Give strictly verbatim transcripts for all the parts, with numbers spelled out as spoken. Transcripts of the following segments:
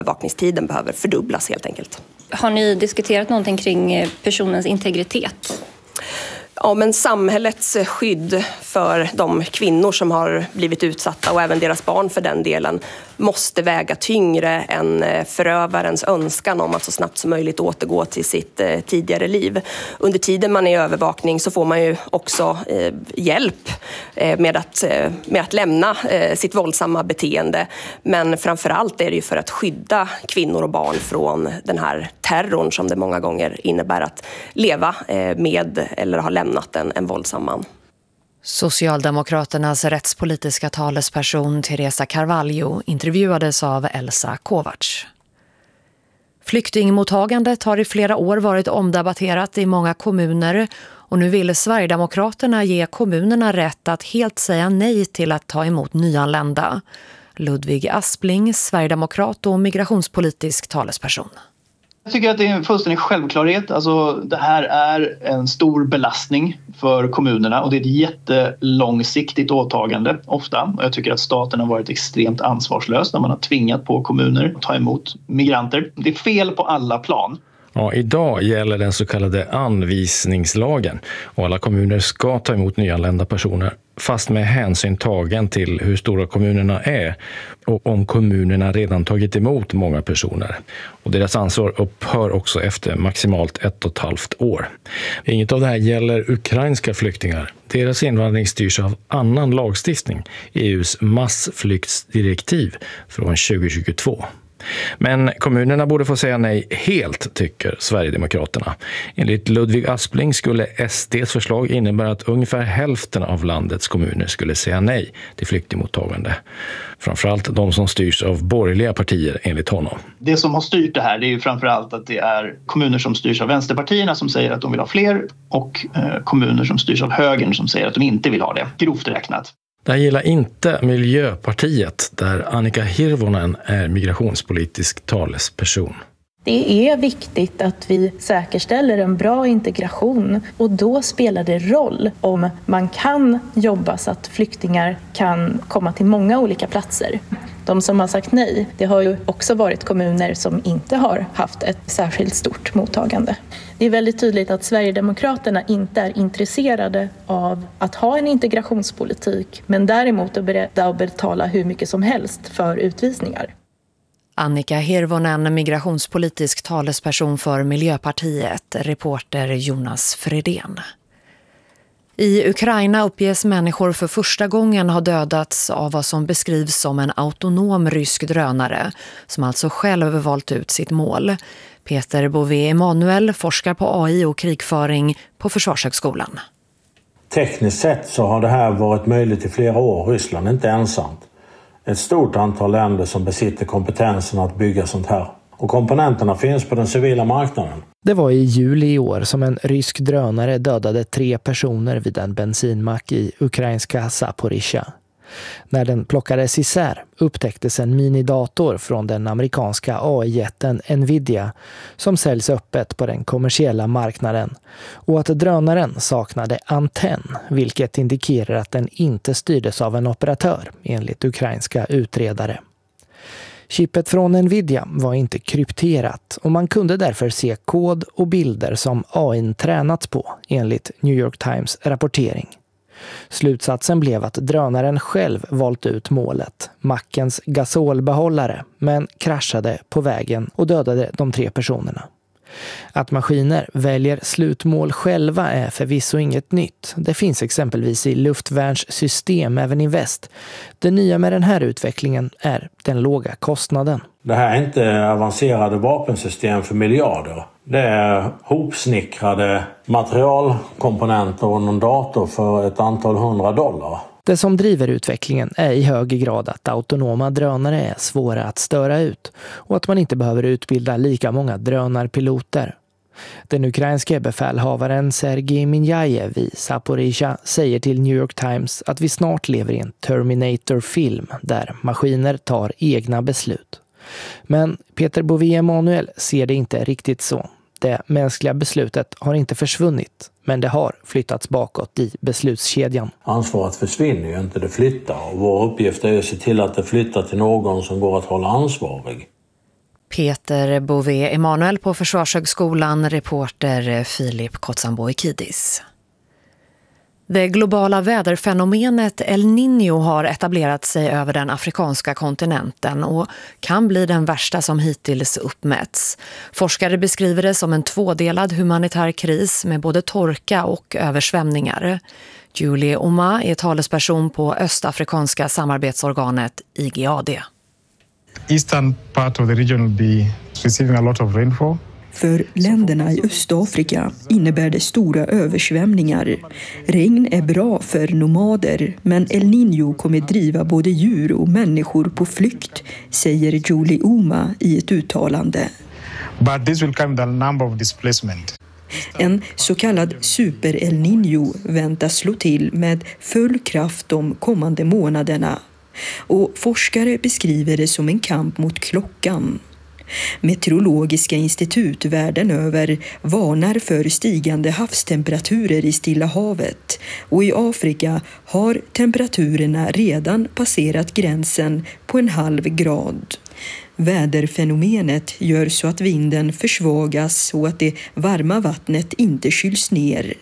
Vakningstiden behöver fördubblas helt enkelt. Har ni diskuterat någonting kring personens integritet? Ja, men samhällets skydd för de kvinnor som har blivit utsatta och även deras barn för den delen måste väga tyngre än förövarens önskan om att så snabbt som möjligt återgå till sitt tidigare liv. Under tiden man är i övervakning så får man ju också eh, hjälp eh, med, att, eh, med att lämna eh, sitt våldsamma beteende. Men framförallt är det ju för att skydda kvinnor och barn från den här terrorn som det många gånger innebär att leva eh, med eller ha lämnat en, en våldsam man. Socialdemokraternas rättspolitiska talesperson Teresa Carvalho intervjuades av Elsa Kovacs. Flyktingmottagandet har i flera år varit omdebatterat i många kommuner och nu vill Sverigedemokraterna ge kommunerna rätt att helt säga nej till att ta emot nyanlända. Ludvig Aspling, Sverigedemokrat och migrationspolitisk talesperson. Jag tycker att det är en fullständig självklarhet. Alltså, det här är en stor belastning för kommunerna och det är ett jättelångsiktigt åtagande ofta. Och jag tycker att staten har varit extremt ansvarslös när man har tvingat på kommuner att ta emot migranter. Det är fel på alla plan. Ja, idag gäller den så kallade anvisningslagen och alla kommuner ska ta emot nyanlända personer fast med hänsyn tagen till hur stora kommunerna är och om kommunerna redan tagit emot många personer. Och deras ansvar upphör också efter maximalt ett och ett halvt år. Inget av det här gäller ukrainska flyktingar. Deras invandring styrs av annan lagstiftning, E U:s massflyktsdirektiv från tjugo tjugotvå. Men kommunerna borde få säga nej helt, tycker Sverigedemokraterna. Enligt Ludvig Aspling skulle S D:s förslag innebära att ungefär hälften av landets kommuner skulle säga nej till flyktingmottagande. Framförallt de som styrs av borgerliga partier, enligt honom. Det som har styrt det här, det är ju framförallt att det är kommuner som styrs av vänsterpartierna som säger att de vill ha fler och eh, kommuner som styrs av högern som säger att de inte vill ha det, grovt räknat. Det gillar inte Miljöpartiet, där Annika Hirvonen är migrationspolitisk talesperson. Det är viktigt att vi säkerställer en bra integration och då spelar det roll om man kan jobba så att flyktingar kan komma till många olika platser. De som har sagt nej, det har ju också varit kommuner som inte har haft ett särskilt stort mottagande. Det är väldigt tydligt att Sverigedemokraterna inte är intresserade av att ha en integrationspolitik, men däremot är beredda att betala hur mycket som helst för utvisningar. Annika Hirvonen, migrationspolitisk talesperson för Miljöpartiet, reporter Jonas Fredén. I Ukraina uppges människor för första gången ha dödats av vad som beskrivs som en autonom rysk drönare, som alltså själv valt ut sitt mål. Peter Bové-Emanuel forskar på A I och krigföring på Försvarshögskolan. Tekniskt sett så har det här varit möjligt i flera år. Ryssland är inte ensamt. Ett stort antal länder som besitter kompetensen att bygga sånt här. Och komponenterna finns på den civila marknaden. Det var i juli i år som en rysk drönare dödade tre personer vid en bensinmack i ukrainska Zaporizjzja. När den plockades isär upptäcktes en minidator från den amerikanska A I-jätten Nvidia som säljs öppet på den kommersiella marknaden och att drönaren saknade antenn, vilket indikerar att den inte styrdes av en operatör enligt ukrainska utredare. Chippet från Nvidia var inte krypterat och man kunde därför se kod och bilder som A I tränats på enligt New York Times rapportering. Slutsatsen blev att drönaren själv valt ut målet, mackens gasolbehållare, men kraschade på vägen och dödade de tre personerna. Att maskiner väljer slutmål själva är förvisso inget nytt. Det finns exempelvis i luftvärnssystem även i väst. Det nya med den här utvecklingen är den låga kostnaden. Det här är inte avancerade vapensystem för miljarder. Det är hopsnickrade materialkomponenter och någon dator för ett antal hundra dollar. Det som driver utvecklingen är i hög grad att autonoma drönare är svåra att störa ut och att man inte behöver utbilda lika många drönarpiloter. Den ukrainska befälhavaren Sergej Minjajev i Zaporizjzja säger till New York Times att vi snart lever i en Terminator-film där maskiner tar egna beslut. Men Peter Bové-Emanuel ser det inte riktigt så. Det mänskliga beslutet har inte försvunnit, men det har flyttats bakåt i beslutskedjan. Ansvaret försvinner ju inte, det flyttar. Och vår uppgift är att se till att det flyttar till någon som går att hålla ansvarig. Peter Bové Emanuel på Försvarshögskolan, reporter Filip Kotsamboikidis. Det globala väderfenomenet El Niño har etablerat sig över den afrikanska kontinenten och kan bli den värsta som hittills uppmätts. Forskare beskriver det som en tvådelad humanitär kris med både torka och översvämningar. Julie Oma är talesperson på östafrikanska samarbetsorganet I G A D. Eastern part of the region will be receiving a lot of rainfall. För länderna i Östafrika innebär det stora översvämningar. Regn är bra för nomader, men El Niño kommer driva både djur och människor på flykt, säger Julie Oma i ett uttalande. But this will come with a number of displacement. En så kallad super El Niño väntas slå till med full kraft de kommande månaderna. Och forskare beskriver det som en kamp mot klockan. Meteorologiska institut världen över varnar för stigande havstemperaturer i Stilla havet, och i Afrika har temperaturerna redan passerat gränsen på en halv grad. Väderfenomenet gör så att vinden försvagas och att det varma vattnet inte kyls ner.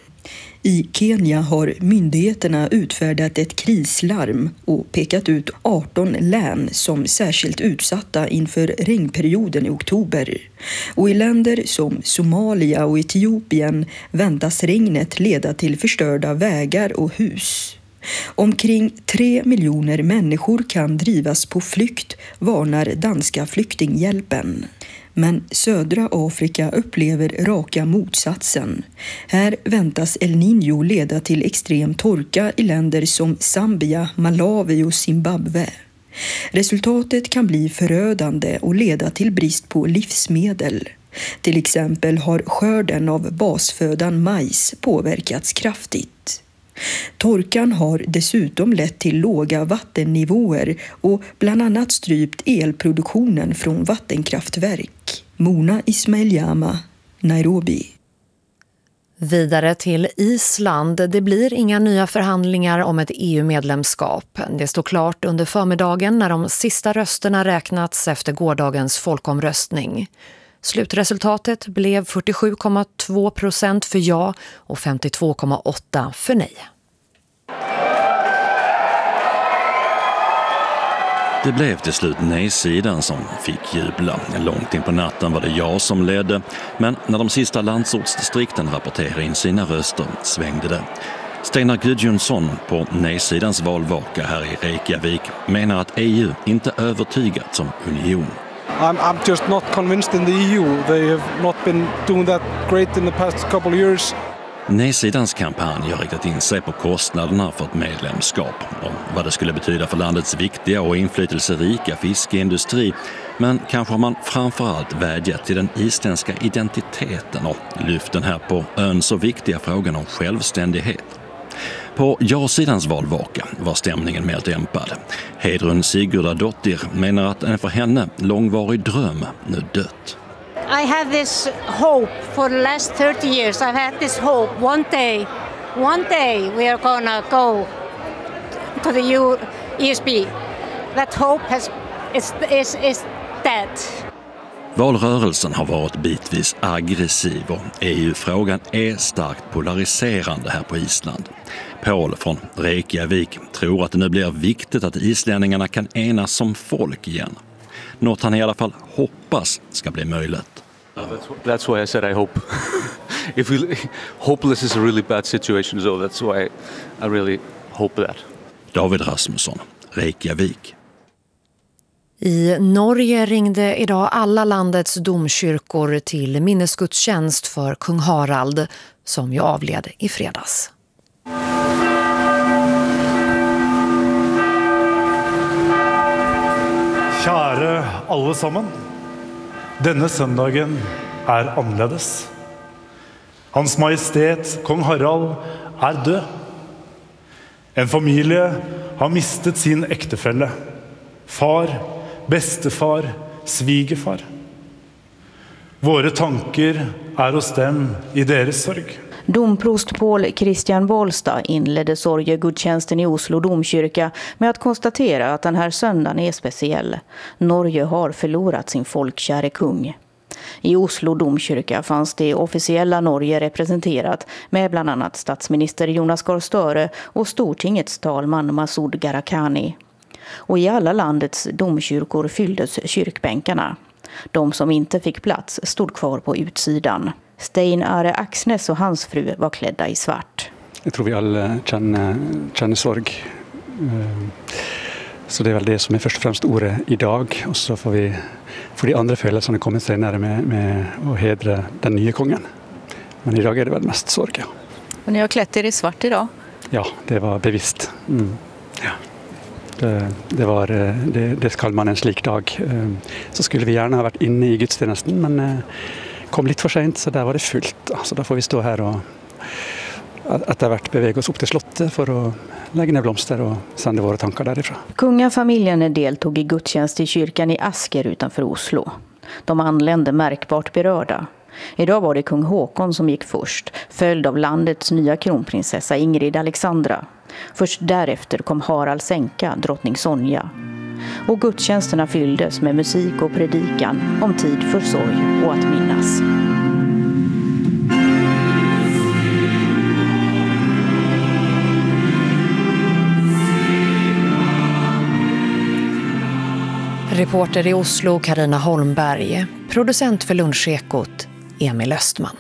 I Kenya har myndigheterna utfärdat ett krislarm och pekat ut arton län som särskilt utsatta inför regnperioden i oktober. Och i länder som Somalia och Etiopien väntas regnet leda till förstörda vägar och hus. Omkring tre miljoner människor kan drivas på flykt, varnar danska flyktinghjälpen. Men södra Afrika upplever raka motsatsen. Här väntas El Niño leda till extrem torka i länder som Zambia, Malawi och Zimbabwe. Resultatet kan bli förödande och leda till brist på livsmedel. Till exempel har skörden av basfödan majs påverkats kraftigt. Torkan har dessutom lett till låga vattennivåer och bland annat strypt elproduktionen från vattenkraftverk. Mona Ismail-Jama, Nairobi. Vidare till Island. Det blir inga nya förhandlingar om ett E U-medlemskap. Det står klart under förmiddagen när de sista rösterna räknats efter gårdagens folkomröstning. Slutresultatet blev fyrtiosju komma två procent för ja och femtiotvå komma åtta för nej. Det blev till slut nej-sidan som fick jubla. Långt in på natten var det ja som ledde, men när de sista landsortsdistrikten rapporterade in sina röster svängde det. Steinar Gudjonsson på nej-sidans valvaka här i Reykjavik menar att E U inte övertygat som union. I'm, I'm just not convinced in the E U. They have not been doing that great in the past couple of years. Nej-sidans kampanj har riktat in sig på kostnaderna för ett medlemskap och vad det skulle betyda för landets viktiga och inflytelserika fiskeindustri. Men kanske har man framförallt vädjat till den isländska identiteten och lyft den här på ön så viktiga frågan om självständighet. På ja-sidans valvaka var stämningen mer dämpad. Hedrun Sigurdardottir menar att en för henne långvarig dröm nu dött. I have this hope for the last thirty years. I've had this hope. One day, one day we are gonna go to the E S B. That hope has is is is dead. Valrörelsen har varit bitvis aggressiv och E U-frågan är starkt polariserande här på Island. Paul från Reykjavik tror att det nu blir viktigt att islänningarna kan enas som folk igen. Något han i alla fall hoppas ska bli möjligt. That's why I said I hope. If we, hopeless is a really bad situation, so that's why I really hope that. David Rasmusson, Reykjavik. I Norge ringde idag alla landets domkyrkor till minnesgudstjänst för kung Harald, som ju avled i fredags. Kjære alle sammen, denne søndagen er annerledes. Hans Majestet, kong Harald, er død. En familie har mistet sin ektefelle, far, bestefar, svigerfar. Våre tanker er hos dem i deres sorg. Domprost Paul Christian Bolstad inledde sorgegudstjänsten i Oslo domkyrka med att konstatera att den här söndagen är speciell. Norge har förlorat sin folkkäre kung. I Oslo domkyrka fanns det officiella Norge representerat med bland annat statsminister Jonas Gahr Støre och stortingets talman Masud Gharahkhani. Och i alla landets domkyrkor fylldes kyrkbänkarna. De som inte fick plats stod kvar på utsidan. Stein Are Aksnes och hans fru var klädda i svart. Jag tror vi alla känner, känner sorg. Så det är väl det som är först och främst ordet idag. Och så får vi får de andra følelsene komma senare med, med att hedra den nya kungen. Men idag är det väl mest sorg. Ja. Och ni har klätt er i svart idag? Ja, det var bevisst. Mm. Ja. Det, det, var, det, det skal man en slik dag. Så skulle vi gärna ha varit inne i gudstjenesten, men kom lite för sent, så där var det fullt. Så där får vi stå här och att det har varit bevega oss upp till slottet för att lägga ner blomster och sända våra tankar därifrån. Kungafamiljen deltog i gudstjänst i kyrkan i Asker utanför Oslo. De anlände märkbart berörda. Idag var det kung Håkon som gick först, följd av landets nya kronprinsessa Ingrid Alexandra. Först därefter kom Harald Sänka, drottning Sonja. Och gudstjänsterna fylldes med musik och predikan om tid för sorg och att minnas. Reporter i Oslo, Carina Holmberg. Producent för Lunchekot, Emil Östman.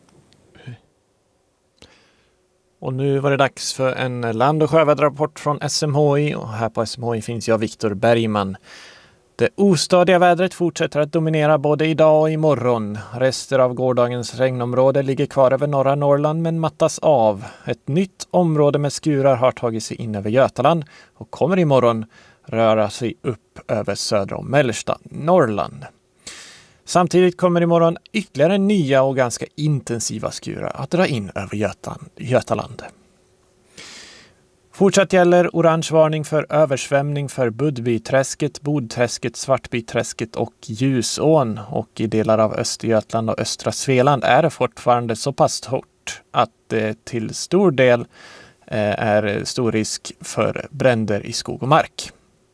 Och nu var det dags för en land- och sjöväderrapport från S M H I. Och här på S M H I finns jag, Viktor Bergman. Det ostadiga vädret fortsätter att dominera både idag och imorgon. Rester av gårdagens regnområde ligger kvar över norra Norrland men mattas av. Ett nytt område med skurar har tagit sig in över Götaland och kommer imorgon röra sig upp över södra och mellersta Norrland. Samtidigt kommer imorgon ytterligare nya och ganska intensiva skurar att dra in över Götan, Götaland. Fortsatt gäller orange varning för översvämning för Budbyträsket, Bodträsket, Svartbyträsket och Ljusån. Och i delar av Östergötland och östra Svealand är det fortfarande så pass torrt att det till stor del är stor risk för bränder i skog och mark.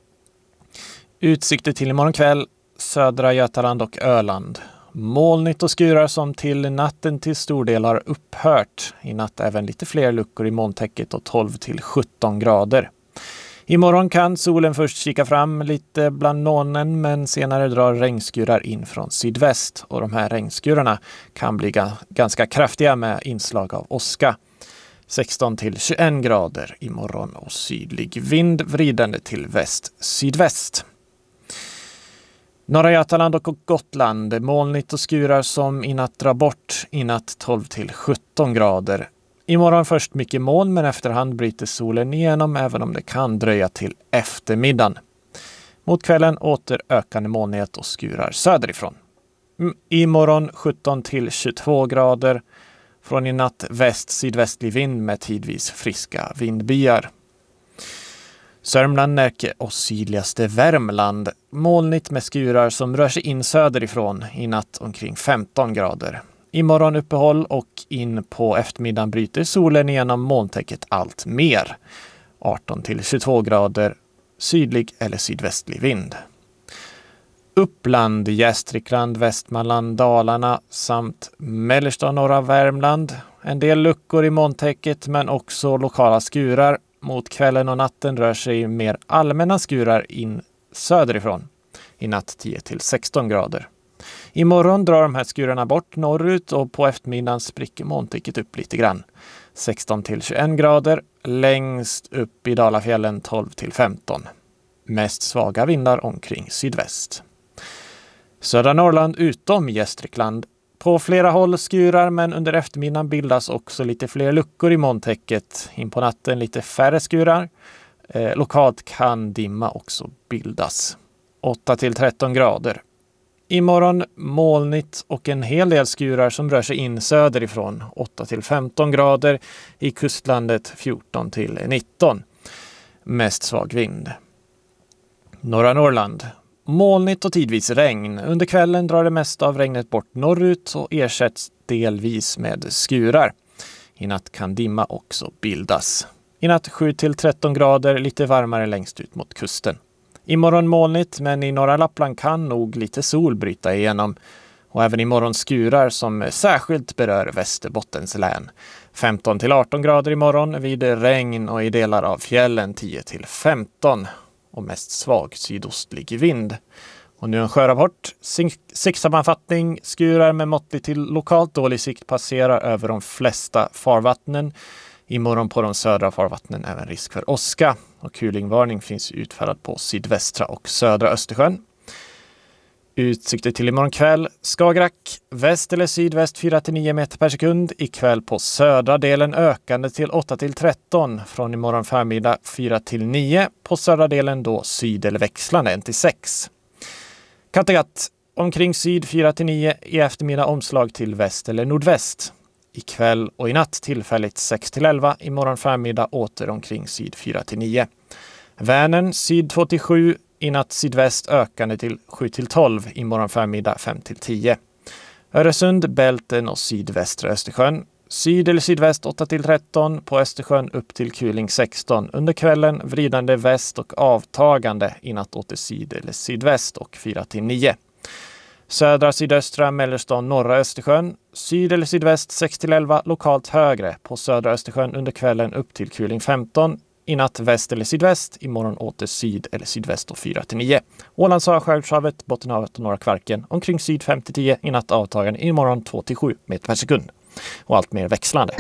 Utsikter till imorgon kväll, södra Götaland och Öland. Molnigt och skurar som till natten till stor del har upphört. I natt även lite fler luckor i molntäcket och tolv till sjutton grader. Imorgon kan solen först kika fram lite bland molnen men senare drar regnskurar in från sydväst. Och de här regnskurarna kan bli ganska kraftiga med inslag av åska. sexton till tjugoen grader imorgon och sydlig vind vridande till väst-sydväst. Norra Götaland och Gotland, molnigt och skurar som i natt drar bort, i natt tolv till sjutton grader. Imorgon först mycket moln men efterhand bryter solen igenom även om det kan dröja till eftermiddagen. Mot kvällen åter ökande molnighet och skurar söderifrån. Imorgon sjutton till tjugotvå grader, från i natt väst-sydvästlig vind med tidvis friska vindbyar. Sörmland, Närke och sydligaste Värmland. Molnigt med skurar som rör sig in söderifrån, i natt omkring femton grader. Imorgon uppehåll och in på eftermiddagen bryter solen igenom molntäcket allt mer. arton till tjugotvå grader, sydlig eller sydvästlig vind. Uppland, Gästrikland, Västmanland, Dalarna samt mellersta och norra Värmland. En del luckor i molntäcket men också lokala skurar. Mot kvällen och natten rör sig mer allmänna skurar in söderifrån. I natt tio till sexton grader. Imorgon drar de här skurarna bort norrut och på eftermiddagen spricker molntäcket upp lite grann. sexton till tjugoen grader, längst upp i Dalafjällen tolv till femton. Mest svaga vindar omkring sydväst. Södra Norrland utom Gästrikland. På flera håll skurar men under eftermiddagen bildas också lite fler luckor i molntäcket. In på natten lite färre skurar. Eh, lokalt kan dimma också bildas. åtta till tretton grader. Imorgon molnigt och en hel del skurar som rör sig in söderifrån. åtta till femton grader. I kustlandet fjorton till nitton. Mest svag vind. Norra Norrland. Molnigt och tidvis regn. Under kvällen drar det mesta av regnet bort norrut och ersätts delvis med skurar. I natt kan dimma också bildas. I natt sju till tretton grader, lite varmare längst ut mot kusten. Imorgon molnigt, men i norra Lappland kan nog lite sol bryta igenom. Och även imorgon skurar som särskilt berör Västerbottens län. femton till arton grader imorgon vid regn och i delar av fjällen tio till femton. Och mest svag sydostlig vind. Och nu en sjörapport. Siktsammanfattning. Skurar med måttlig till lokalt dålig sikt passerar över de flesta farvattnen. Imorgon på de södra farvattnen även risk för åska. Och kulingvarning finns utfärdad på sydvästra och södra Östersjön. Utsikter till imorgon kväll. Skagerrak, väst eller sydväst fyra till nio meter per sekund. Ikväll på södra delen ökande till åtta till tretton. Från imorgon förmiddag fyra till nio. På södra delen då syd eller växlande ett till sex. Kattegatt, omkring syd fyra till nio. I eftermiddag omslag till väst eller nordväst. Ikväll och i natt tillfälligt sex till elva. Imorgon förmiddag åter omkring syd fyra till nio. Vänern, syd två till sju. I natt sydväst ökande till sju till tolv. Imorgon förmiddag fem till tio. Öresund, Bälten och sydvästra Östersjön. Syd eller sydväst åtta till tretton. På Östersjön upp till kuling sexton. Under kvällen vridande väst och avtagande. I natt åter syd eller sydväst och fyra till nio. Södra, sydöstra, mellersta och norra Östersjön. Syd eller sydväst sex till elva. Lokalt högre. På södra Östersjön under kvällen upp till kuling femton. I natt väst eller sydväst. Imorgon åter syd eller sydväst och fyra till nio. Ålandshav, Skärgårdshavet, Bottenhavet och norra Kvarken. Omkring syd fem till tio. I natt avtagande. Imorgon två till sju meter per sekund. Och allt mer växlande.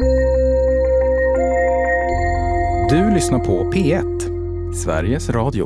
Du lyssnar på P ett. Sveriges Radio.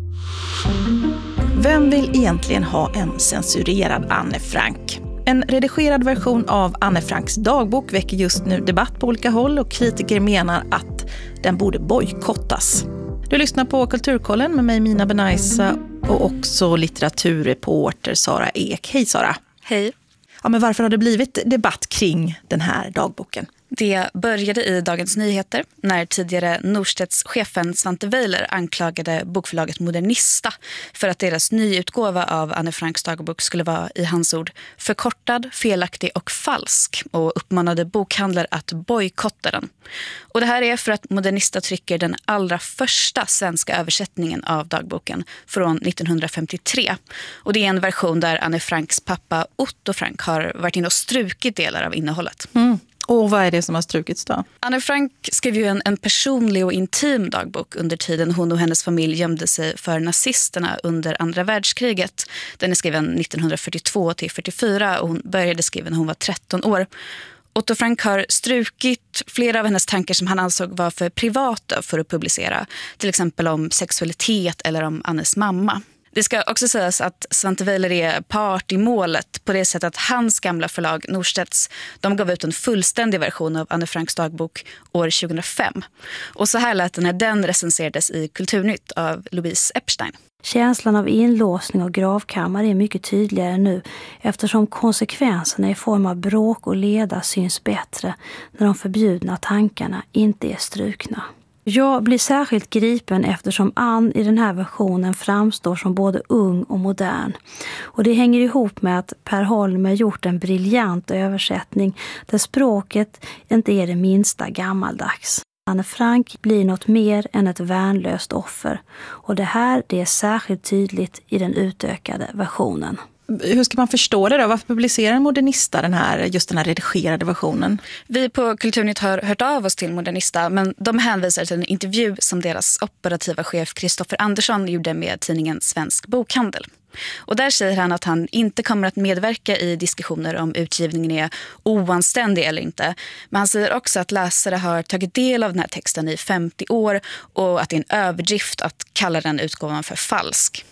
Vem vill egentligen ha en censurerad Anne Frank? En redigerad version av Anne Franks dagbok väcker just nu debatt på olika håll och kritiker menar att den borde bojkottas. Du lyssnar på Kulturkollen med mig Mina Benaisa och också litteraturreporter Sara Ek. Hej Sara. Hej. Ja, men varför har det blivit debatt kring den här dagboken? Det började i Dagens Nyheter när tidigare Norstedts-chefen Svante Weiler anklagade bokförlaget Modernista för att deras nyutgåva av Anne Franks dagbok skulle vara, i hans ord, förkortad, felaktig och falsk och uppmanade bokhandlar att bojkotta den. Och det här är för att Modernista trycker den allra första svenska översättningen av dagboken från nittonhundrafemtiotre. Och det är en version där Anne Franks pappa Otto Frank har varit inne och strukit delar av innehållet. Mm. Och vad är det som har strukits då? Anne Frank skrev ju en, en personlig och intim dagbok under tiden hon och hennes familj gömde sig för nazisterna under andra världskriget. Den är skriven nittonhundrafyrtiotvå till fyrtiofyra och hon började skriva när hon var tretton år. Otto Frank har strukit flera av hennes tankar som han ansåg var för privata för att publicera. Till exempel om sexualitet eller om Annes mamma. Det ska också sägas att Svante Weiler är part i målet på det sättet att hans gamla förlag Norstedts, de gav ut en fullständig version av Anne Franks dagbok år tjugohundrafem. Och så här lät den när den recenserades i Kulturnytt av Louise Epstein. Känslan av inlåsning och gravkammare är mycket tydligare nu eftersom konsekvenserna i form av bråk och leda syns bättre när de förbjudna tankarna inte är strukna. Jag blir särskilt gripen eftersom Ann i den här versionen framstår som både ung och modern. Och det hänger ihop med att Per Holmer gjort en briljant översättning där språket inte är det minsta gammaldags. Anne Frank blir något mer än ett värnlöst offer. Och det här det är särskilt tydligt i den utökade versionen. Hur ska man förstå det då? Varför publicerar Modernista den här, just den här redigerade versionen? Vi på Kulturnytt har hört av oss till Modernista, men de hänvisar till en intervju som deras operativa chef Kristoffer Andersson gjorde med tidningen Svensk Bokhandel. Och där säger han att han inte kommer att medverka i diskussioner om utgivningen är oanständig eller inte. Men han säger också att läsare har tagit del av den här texten i femtio år och att det är en överdrift att kalla den utgåvan för falsk.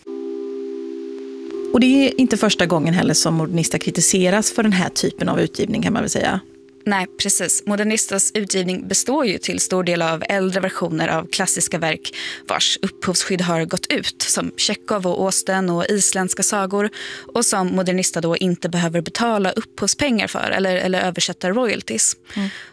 Och det är inte första gången heller som Modernista kritiseras för den här typen av utgivning, kan man väl säga. Nej, precis. Modernistas utgivning består ju till stor del av äldre versioner av klassiska verk vars upphovsskydd har gått ut, som Tjechov och Austen och isländska sagor, och som Modernista då inte behöver betala upphovspengar för eller, eller översätta royalties. Mm.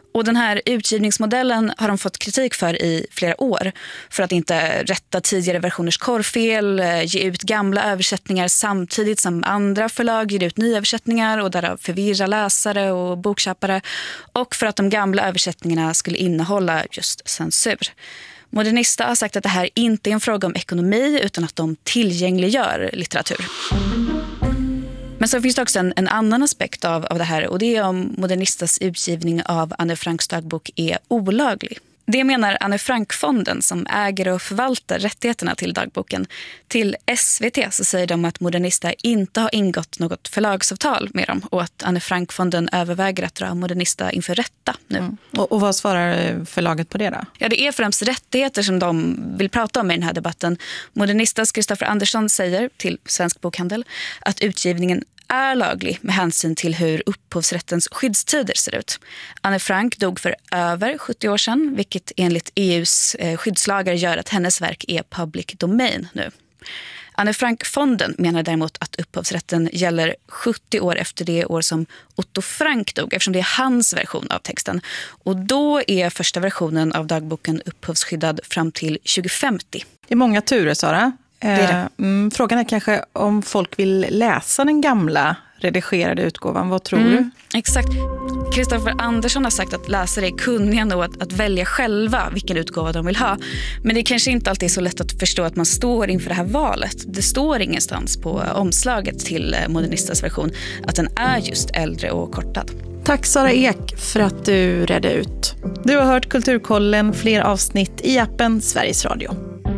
Och den här utgivningsmodellen har de fått kritik för i flera år. För att inte rätta tidigare versioners korrfel, ge ut gamla översättningar samtidigt som andra förlag ger ut nya översättningar och därav förvirra läsare och bokköpare. Och för att de gamla översättningarna skulle innehålla just censur. Modernista har sagt att det här inte är en fråga om ekonomi utan att de tillgängliggör litteratur. Men så finns det också en, en annan aspekt av, av det här och det är om Modernistas utgivning av Anne Franks dagbok är olaglig. Det menar Anne Frank-fonden som äger och förvaltar rättigheterna till dagboken. Till S V T så säger de att Modernista inte har ingått något förlagsavtal med dem och att Anne Frank-fonden överväger att dra Modernista inför rätta nu. Mm. Och, och vad svarar förlaget på det då? Ja, det är främst rättigheter som de vill prata om i den här debatten. Modernistas Kristoffer Andersson säger till Svensk Bokhandel att utgivningen är laglig med hänsyn till hur upphovsrättens skyddstider ser ut. Anne Frank dog för över sjuttio år sedan, vilket enligt E U:s skyddslagar gör att hennes verk är public domain nu. Anne Frank-fonden menar däremot att upphovsrätten gäller sjuttio år efter det år som Otto Frank dog, eftersom det är hans version av texten. Och då är första versionen av dagboken upphovsskyddad fram till tjugo femtio. Det är många turer, Sara. Det är det. Mm, frågan är kanske om folk vill läsa den gamla redigerade utgåvan. Vad tror mm, du? Exakt. Kristoffer Andersson har sagt att läsare är kunniga nog att, att välja själva vilken utgåva de vill ha. Men det kanske inte alltid är så lätt att förstå att man står inför det här valet. Det står ingenstans på omslaget till Modernistas version att den är just äldre och kortad. Tack Sara Ek för att du redde ut. Du har hört Kulturkollen, fler avsnitt i appen Sveriges Radio.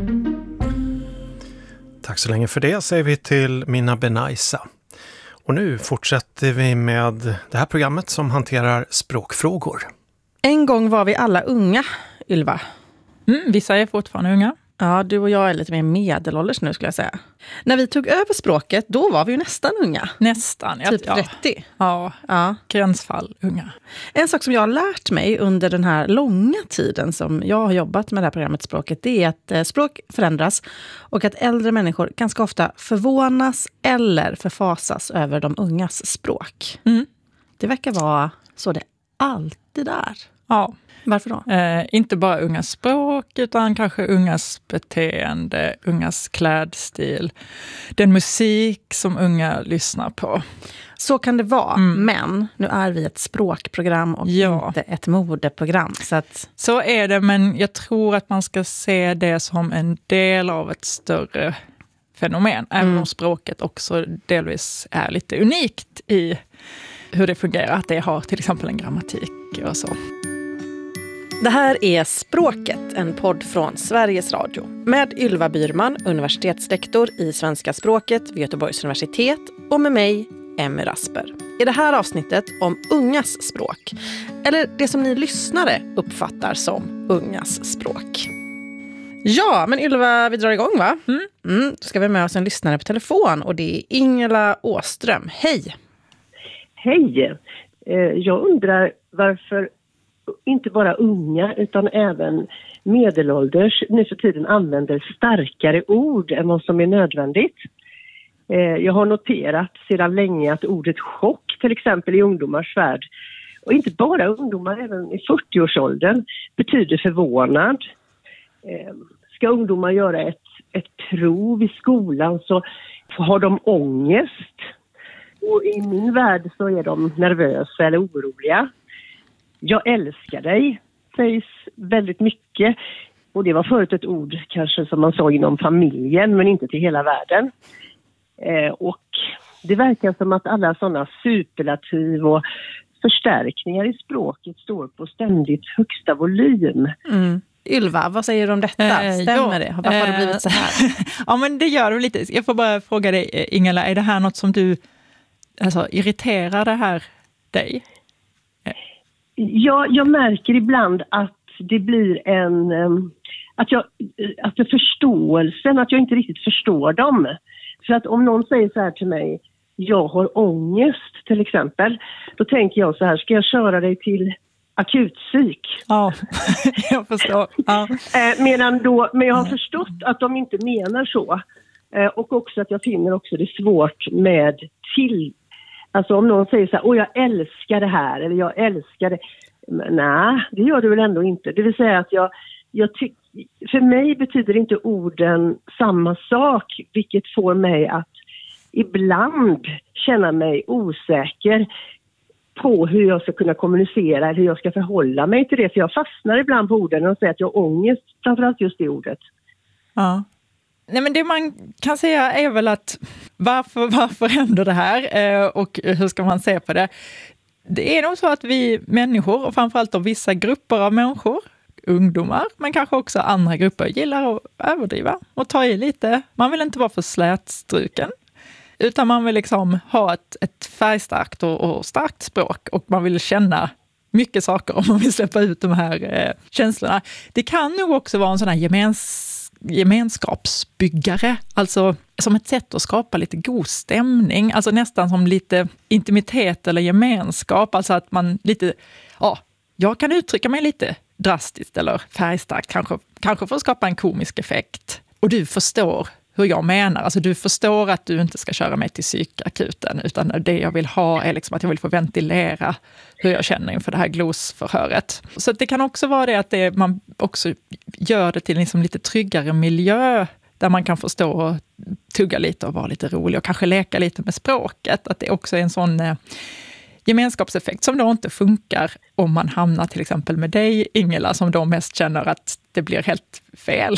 Tack så länge för det, säger vi till Minna Benaisa. Och nu fortsätter vi med det här programmet som hanterar språkfrågor. En gång var vi alla unga, Ylva. Mm, vissa är fortfarande unga. Ja, du och jag är lite mer medelålders nu skulle jag säga. När vi tog över språket, då var vi ju nästan unga. Nästan, ja. Typ trettio. Ja, ja. Gränsfall unga. En sak som jag har lärt mig under den här långa tiden som jag har jobbat med det här programmet Språket, det är att språk förändras och att äldre människor ganska ofta förvånas eller förfasas över de ungas språk. Mm. Det verkar vara så det alltid är. Ja. Varför då? Eh, inte bara ungas språk utan kanske ungas beteende, ungas klädstil, den musik som unga lyssnar på. Så kan det vara, mm. men nu är vi ett språkprogram och ja. inte ett modeprogram. Så, att... så är det, men jag tror att man ska se det som en del av ett större fenomen. Även mm. om språket också delvis är lite unikt i hur det fungerar. Att det har till exempel en grammatik och så. Det här är Språket, en podd från Sveriges Radio. Med Ylva Byrman, universitetslektor i svenska språket vid Göteborgs universitet. Och med mig, Emmy Rasper. I det här avsnittet om ungas språk. Eller det som ni lyssnare uppfattar som ungas språk. Ja, men Ylva, vi drar igång va? Mm. Mm, då ska vi med oss en lyssnare på telefon och det är Ingela Åström. Hej! Hej! Jag undrar varför inte bara unga utan även medelålders nu för tiden använder starkare ord än vad som är nödvändigt. Jag har noterat sedan länge att ordet chock till exempel i ungdomars värld, och inte bara ungdomar, även i fyrtioårsåldern, betyder förvånad. Ska ungdomar göra ett, ett prov i skolan så har de ångest. Och i min värld så är de nervösa eller oroliga. Jag älskar dig sägs väldigt mycket. Och det var förut ett ord kanske som man sa inom familjen men inte till hela världen. Eh, och det verkar som att alla sådana superlativ och förstärkningar i språket står på ständigt högsta volym. Mm. Ylva, vad säger du om detta? Stämmer det? Varför har det blivit så här? Ja, men det gör det lite. Jag får bara fråga dig, Ingela, är det här något som du alltså, irriterar det här dig? Ja, jag märker ibland att det blir en... Att jag, att det förståelsen, att jag inte riktigt förstår dem. För att om någon säger så här till mig, jag har ångest till exempel, då tänker jag så här, ska jag köra dig till akutpsyk? Ja, jag förstår. Ja. Medan då, men jag har förstått att de inte menar så. Och också att jag finner också det svårt med till... Alltså om någon säger så här, åh jag älskar det här, eller jag älskar det. Men, nej, det gör det väl ändå inte. Det vill säga att jag, jag tycker, för mig betyder inte orden samma sak, vilket får mig att ibland känna mig osäker på hur jag ska kunna kommunicera eller hur jag ska förhålla mig till det. För jag fastnar ibland på orden och säger att jag har ångest, framförallt just det ordet. Ja. Nej, men det man kan säga är väl att varför, varför händer det här eh, och hur ska man se på det? Det är nog så att vi människor, och framförallt av vissa grupper av människor, ungdomar, men kanske också andra grupper, gillar att överdriva och ta i lite. Man vill inte vara för slätstruken, utan man vill liksom ha ett, ett färgstarkt och, och starkt språk, och man vill känna mycket saker om man vill släppa ut de här eh, känslorna. Det kan nog också vara en sån här gemens gemenskapsbyggare, alltså som ett sätt att skapa lite god stämning, alltså nästan som lite intimitet eller gemenskap, alltså att man lite, ja, jag kan uttrycka mig lite drastiskt eller färgstarkt, kanske, kanske för att skapa en komisk effekt, och du förstår hur jag menar, alltså du förstår att du inte ska köra mig till psykakuten, utan det jag vill ha är liksom att jag vill få ventilera hur jag känner inför det här glosförhöret. Så det kan också vara det att det, man också gör det till en liksom lite tryggare miljö där man kan få stå och tugga lite och vara lite rolig och kanske leka lite med språket. Att det också är en sån eh, gemenskapseffekt som då inte funkar om man hamnar till exempel med dig, Ingela, som då mest känner att det blir helt fel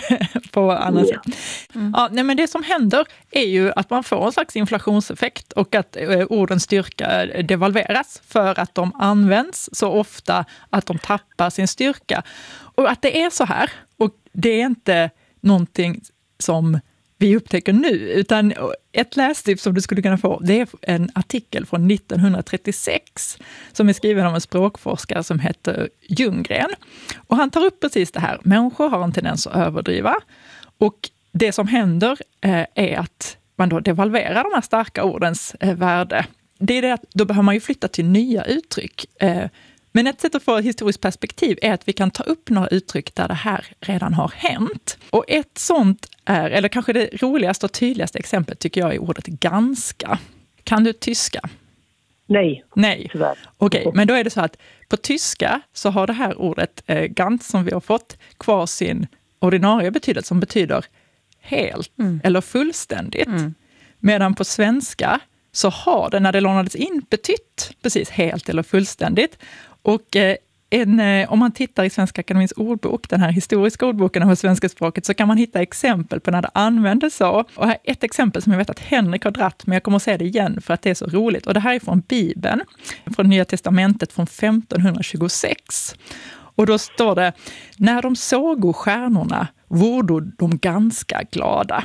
på andra sätt. Mm. Ja, nej, men det som händer är ju att man får en slags inflationseffekt och att eh, ordens styrka devalveras för att de används så ofta att de tappar sin styrka. Och att det är så här, och det är inte någonting som vi upptäcker nu, utan ett lästips som du skulle kunna få, det är en artikel från nittonhundratrettiosex som är skriven av en språkforskare som heter Ljunggren. Och han tar upp precis det här. Människor har en tendens att överdriva, och det som händer eh, är att man då devalverar de här starka ordens eh, värde. Det är det att då behöver man ju flytta till nya uttryck. Eh, Men ett sätt att få ett historiskt perspektiv är att vi kan ta upp några uttryck där det här redan har hänt. Och ett sånt är, eller kanske det roligaste och tydligaste exemplet tycker jag är ordet ganska. Kan du tyska? Nej. Nej. Okej, okay, men då är det så att på tyska så har det här ordet eh, ganz som vi har fått kvar sin ordinarie betydelse som betyder helt mm. eller fullständigt. Mm. Medan på svenska så har det när det lånades in betytt precis helt eller fullständigt. Och eh, en, eh, om man tittar i Svenska Akademins ordbok, den här historiska ordboken av svenska språket, så kan man hitta exempel på när det användes så. Och här är ett exempel som jag vet att Henrik har dratt, men jag kommer att säga det igen för att det är så roligt. Och det här är från Bibeln, från Nya testamentet från femtonhundratjugosex. Och då står det, när de såg stjärnorna vore de ganska glada.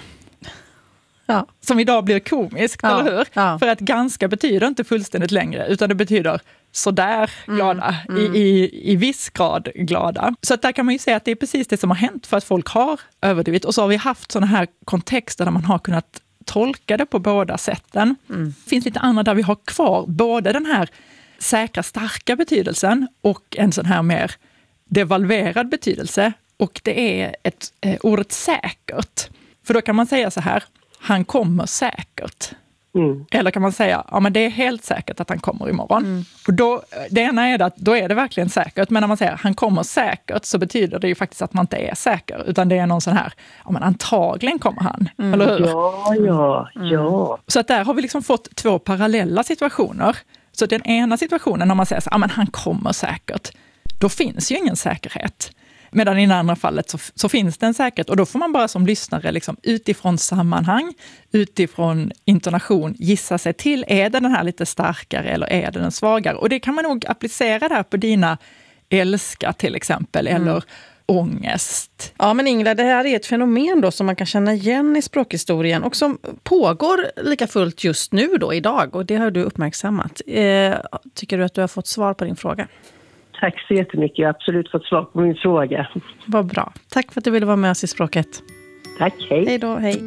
Ja. Som idag blir komiskt, ja. Eller hur? Ja. För att ganska betyder inte fullständigt längre, utan det betyder sådär glada, mm. Mm. I, i, i viss grad glada. Så att där kan man ju säga att det är precis det som har hänt för att folk har överdrivit. Och så har vi haft sådana här kontexter där man har kunnat tolka det på båda sätten. Mm. Det finns lite andra där vi har kvar både den här säkra, starka betydelsen och en sån här mer devalverad betydelse. Och det är ett, eh, ordet säkert. För då kan man säga så här, han kommer säkert. Mm. Eller kan man säga, ja men det är helt säkert att han kommer imorgon. Mm. Och då, det ena är att då är det verkligen säkert. Men när man säger han kommer säkert så betyder det ju faktiskt att man inte är säker. Utan det är någon sån här, ja men antagligen kommer han. Mm. Eller hur? Ja, ja, ja. Så att där har vi liksom fått två parallella situationer. Så den ena situationen när man säger så, ja men han kommer säkert. Då finns ju ingen säkerhet. Medan i det andra fallet så, så finns det en säkerhet. Och då får man bara som lyssnare liksom, utifrån sammanhang, utifrån intonation gissa sig till. Är det den här lite starkare eller är det den svagare? Och det kan man nog applicera där på dina älska till exempel. Mm. Eller ångest. Ja, men Ingela, det här är ett fenomen då som man kan känna igen i språkhistorien och som pågår lika fullt just nu då idag. Och det har du uppmärksammat. Eh, tycker du att du har fått svar på din fråga? Tack så jättemycket. Jag har absolut fått svar på min fråga. Vad bra. Tack för att du ville vara med oss i Språket. Tack, hej. Hej då, hej.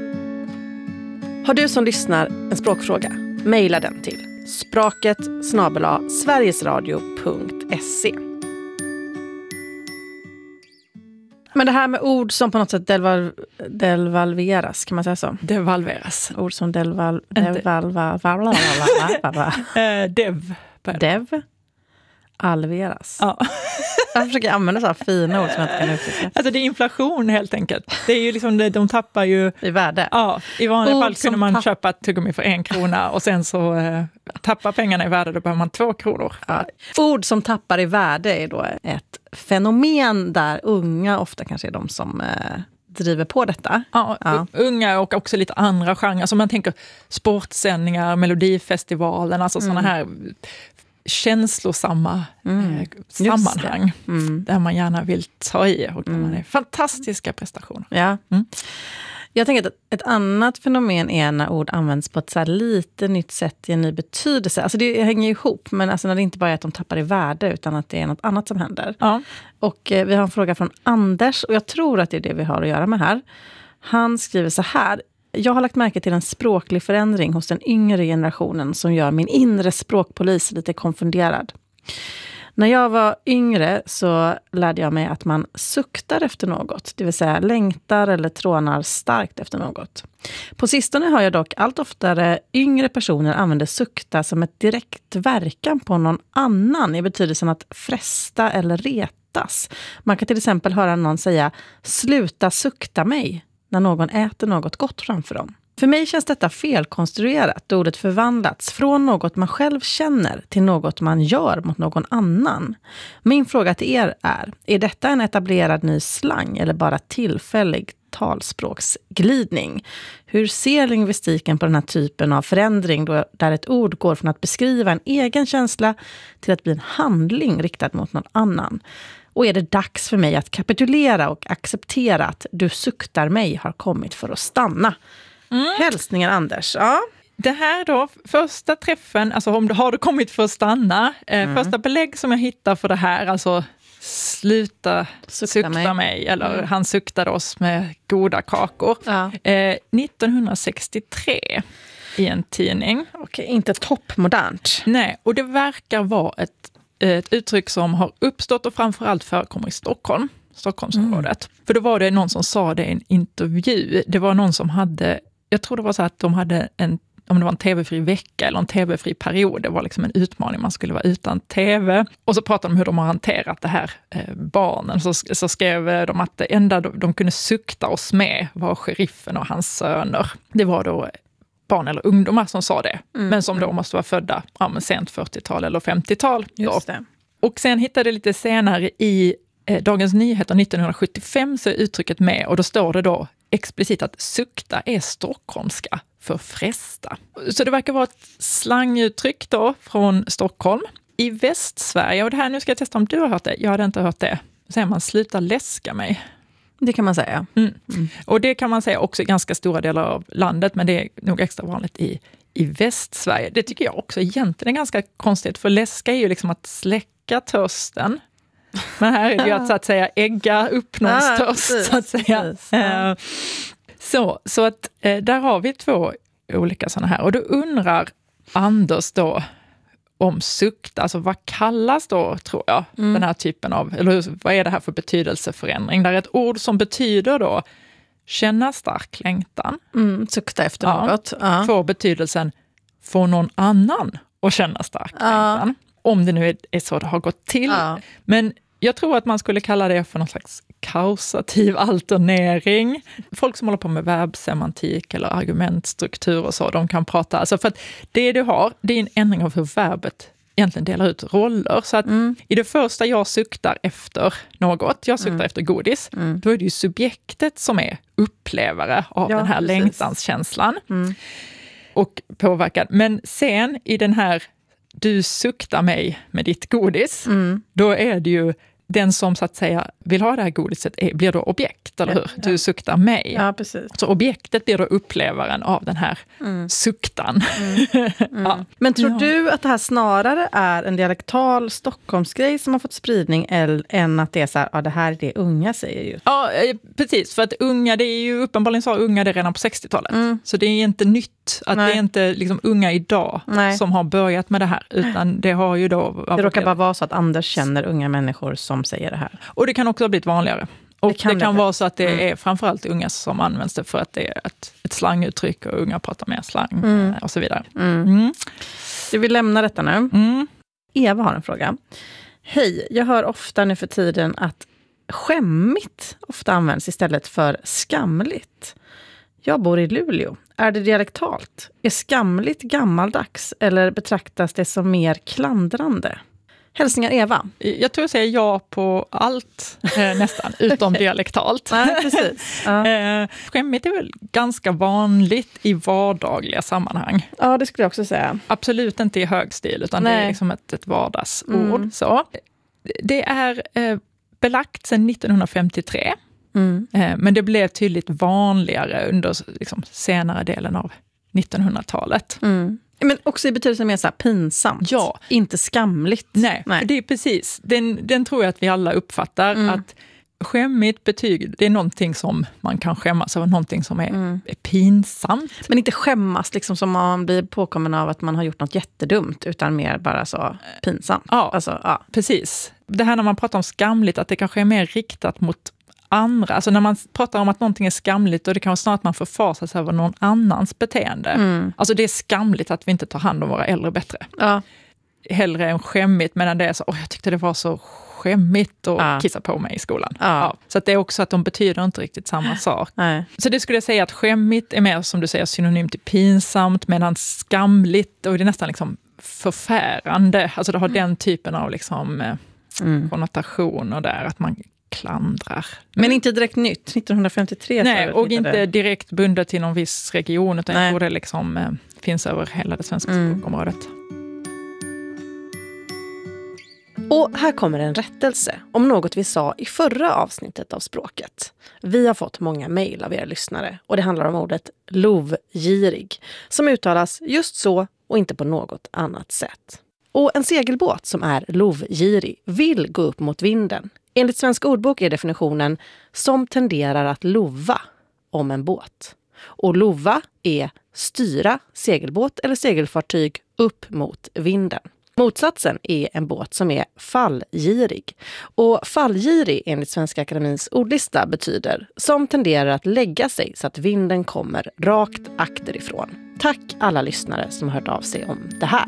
Har du som lyssnar en språkfråga? Maila den till språket snabel-a sverigesradio punkt se. Men det här med ord som på något sätt deval, devalveras, kan man säga så? Devalveras. Ord som deval... devalva, Dev. Dev? Alveras. Ja. Jag försöker använda så här fina ord som jag inte kan uttrycka. Alltså det är inflation helt enkelt. Det är ju liksom, det, de tappar ju... I värde. Ja, i vanliga Ord fall kunde man tapp- köpa ett tuggummi för en krona och sen så eh, tappar pengarna i värde, då behöver man två kronor. Ja. Ord som tappar i värde är då ett fenomen där unga ofta kanske är de som eh, driver på detta. Ja, Ja. unga och också lite andra genrer. Som man tänker sportsändningar, Melodifestivalen, alltså Mm. sådana här känslosamma Mm. eh, sammanhang. Mm. Där man gärna vill ta i och där Mm. man är fantastiska prestationer. Ja. Mm. Jag tänker att ett annat fenomen är när ord används på ett så här lite nytt sätt i en ny betydelse. Alltså det hänger ju ihop, men alltså när det inte bara är att de tappar i värde utan att det är något annat som händer. Ja. Och eh, vi har en fråga från Anders och jag tror att det är det vi har att göra med här. Han skriver så här: jag har lagt märke till en språklig förändring hos den yngre generationen som gör min inre språkpolis lite konfunderad. När jag var yngre så lärde jag mig att man suktar efter något, det vill säga längtar eller trånar starkt efter något. På sistone har jag dock allt oftare yngre personer använder sukta som ett direkt verkan på någon annan i betydelsen att fresta eller retas. Man kan till exempel höra någon säga sluta sukta mig när någon äter något gott framför dem. För mig känns detta felkonstruerat då ordet förvandlats från något man själv känner till något man gör mot någon annan. Min fråga till er är, är detta en etablerad ny slang eller bara tillfällig talspråksglidning? Hur ser lingvistiken på den här typen av förändring då, där ett ord går från att beskriva en egen känsla till att bli en handling riktad mot någon annan? Och är det dags för mig att kapitulera och acceptera att du suktar mig har kommit för att stanna? Mm. Hälsningar Anders. Ja. Det här då, första träffen, alltså om du har du kommit för att stanna, eh, Mm. första belägg som jag hittar för det här, alltså sluta Sukta sukta, mig. mig, eller Mm. han suktade oss med goda kakor. Ja. Eh, nittonhundrasextiotre i en tidning. Okej, inte toppmodernt. Nej, och det verkar vara ett, ett uttryck som har uppstått och framförallt förekommer i Stockholm, Stockholmsområdet. Mm. För då var det någon som sa det i en intervju. Det var någon som hade, jag tror det var så att de hade en, om det var en tv-fri vecka eller en tv-fri period, det var liksom en utmaning, man skulle vara utan tv. Och så pratade de om hur de har hanterat det här eh, barnen. Så, så skrev de att det enda de, de kunde sukta oss med var sheriffen och hans söner. Det var då barn eller ungdomar som sa det, Mm. men som då måste vara födda ja, men sent fyrtiotal eller femtiotal. Då. Just det. Och sen hittade jag lite senare i eh, Dagens Nyheter nittonhundrasjuttiofem så är uttrycket med, och då står det då explicit att sukta är stockholmska för fresta. Så det verkar vara ett slanguttryck då från Stockholm. I Västsverige, och det här nu ska jag testa om du har hört det, jag hade inte hört det, så säger man sluta läska mig. Det kan man säga. Mm. Mm. Och det kan man säga också i ganska stora delar av landet, men det är nog extra vanligt i, i Västsverige. Det tycker jag också egentligen är ganska konstigt, för läska är ju liksom att släcka törsten. Men här är det ju att, så att säga ägga upp någons Ja, törst, precis, så att säga. precis, ja. Eh, Så, så att eh, där har vi två olika sådana här. Och då undrar Anders då om sukt, alltså vad kallas då, tror jag, Mm. den här typen av, eller hur, vad är det här för betydelseförändring? Där är ett ord som betyder då känna stark längtan. Mm, sukta efter Ja. något. Ja. Får betydelsen få någon annan att känna stark Ja. längtan. Om det nu är, är så det har gått till. Ja. Men jag tror att man skulle kalla det för någon slags kausativ alternering. Folk som håller på med verbsemantik eller argumentstruktur och så, de kan prata. Alltså för att det du har, det är en ändring av hur verbet egentligen delar ut roller. Så att Mm. i det första jag suktar efter något, jag suktar Mm. efter godis, Mm. då är det ju subjektet som är upplevare av Ja, den här precis. längtanskänslan. Mm. Och påverkad. Men sen i den här du suktar mig med ditt godis, Mm. då är det ju den som så att säga vill ha det här godiset är, blir då objekt, eller hur? Du suktar mig. Ja, precis. Så objektet blir då upplevaren av den här Mm. suktan. Mm. Ja. Men tror Ja. du att det här snarare är en dialektal Stockholmsgrej som har fått spridning eller, än att det är så här, ja det här är det unga säger ju. Ja, eh, precis. För att unga, det är ju uppenbarligen så unga det redan på sextiotalet. Mm. Så det är inte nytt att Nej. det är inte liksom unga idag Nej. som har börjat med det här, utan det har ju då... Det råkar bara vara så att Anders känner unga människor som säger det här. Och det kan också ha blivit vanligare. Och det kan kan, det kan det. vara så att det Mm. är framförallt unga som används det för att det är ett, ett slanguttryck och unga pratar mer slang Mm. och så vidare. Mm. Mm. Du vill lämna detta nu. Mm. Eva har en fråga. Hej, jag hör ofta nu för tiden att skämmigt ofta används istället för skamligt. Jag bor i Luleå. Är det dialektalt? Är skamligt gammaldags eller betraktas det som mer klandrande? Hälsningar Eva. Jag tror jag säger ja på allt eh, nästan, utom dialektalt. Nej, precis. Ja. eh, skämmigt är väl ganska vanligt i vardagliga sammanhang. Ja, det skulle jag också säga. Absolut inte i hög stil, utan Nej. det är liksom ett, ett vardagsord. Mm. Så. Det är eh, belagt sedan nittonhundrafemtiotre. Mm. Eh, men det blev tydligt vanligare under liksom, senare delen av nittonhundratalet. Mm. Men också i betydelsen mer så här pinsamt. Ja. Inte skamligt. Nej, Nej. det är precis. Den, den tror jag att vi alla uppfattar. Mm. Att skämmigt betyg, det är någonting som man kan skämmas över. Någonting som är, mm. är pinsamt. Men inte skämmas liksom som man blir påkommen av att man har gjort något jättedumt. Utan mer bara så pinsamt. Ja, alltså, ja. precis. Det här när man pratar om skamligt, att det kanske är mer riktat mot andra. Alltså när man pratar om att någonting är skamligt, och det kan vara snarare att man förfasar sig över någon annans beteende. Mm. Alltså det är skamligt att vi inte tar hand om våra äldre bättre. Ja. Hellre än skämmigt, medan det är så, åh, jag tyckte det var så skämmigt att ja. kissa på mig i skolan. Ja. Ja. Så att det är också att de betyder inte riktigt samma sak. Nej. Så det skulle jag säga att skämmigt är mer, som du säger, synonymt till pinsamt, medan skamligt, och det är nästan liksom förfärande. Alltså det har mm. den typen av liksom mm. konnotationer där, att man klandrar. Men inte direkt nytt, nittonhundrafemtiotre. Nej, och inte det. direkt bundet till någon viss region, utan Nej. jag tror det liksom, eh, finns över hela det svenska mm. språkområdet. Och här kommer en rättelse om något vi sa i förra avsnittet av Språket. Vi har fått många mejl av er lyssnare, och det handlar om ordet lovgirig, som uttalas just så och inte på något annat sätt. Och en segelbåt som är lovgirig vill gå upp mot vinden. Enligt Svensk ordbok är definitionen som tenderar att lova om en båt. Och lova är styra segelbåt eller segelfartyg upp mot vinden. Motsatsen är en båt som är fallgirig. Och fallgirig enligt Svenska Akademins ordlista betyder som tenderar att lägga sig så att vinden kommer rakt akterifrån. Tack alla lyssnare som har hört av sig om det här.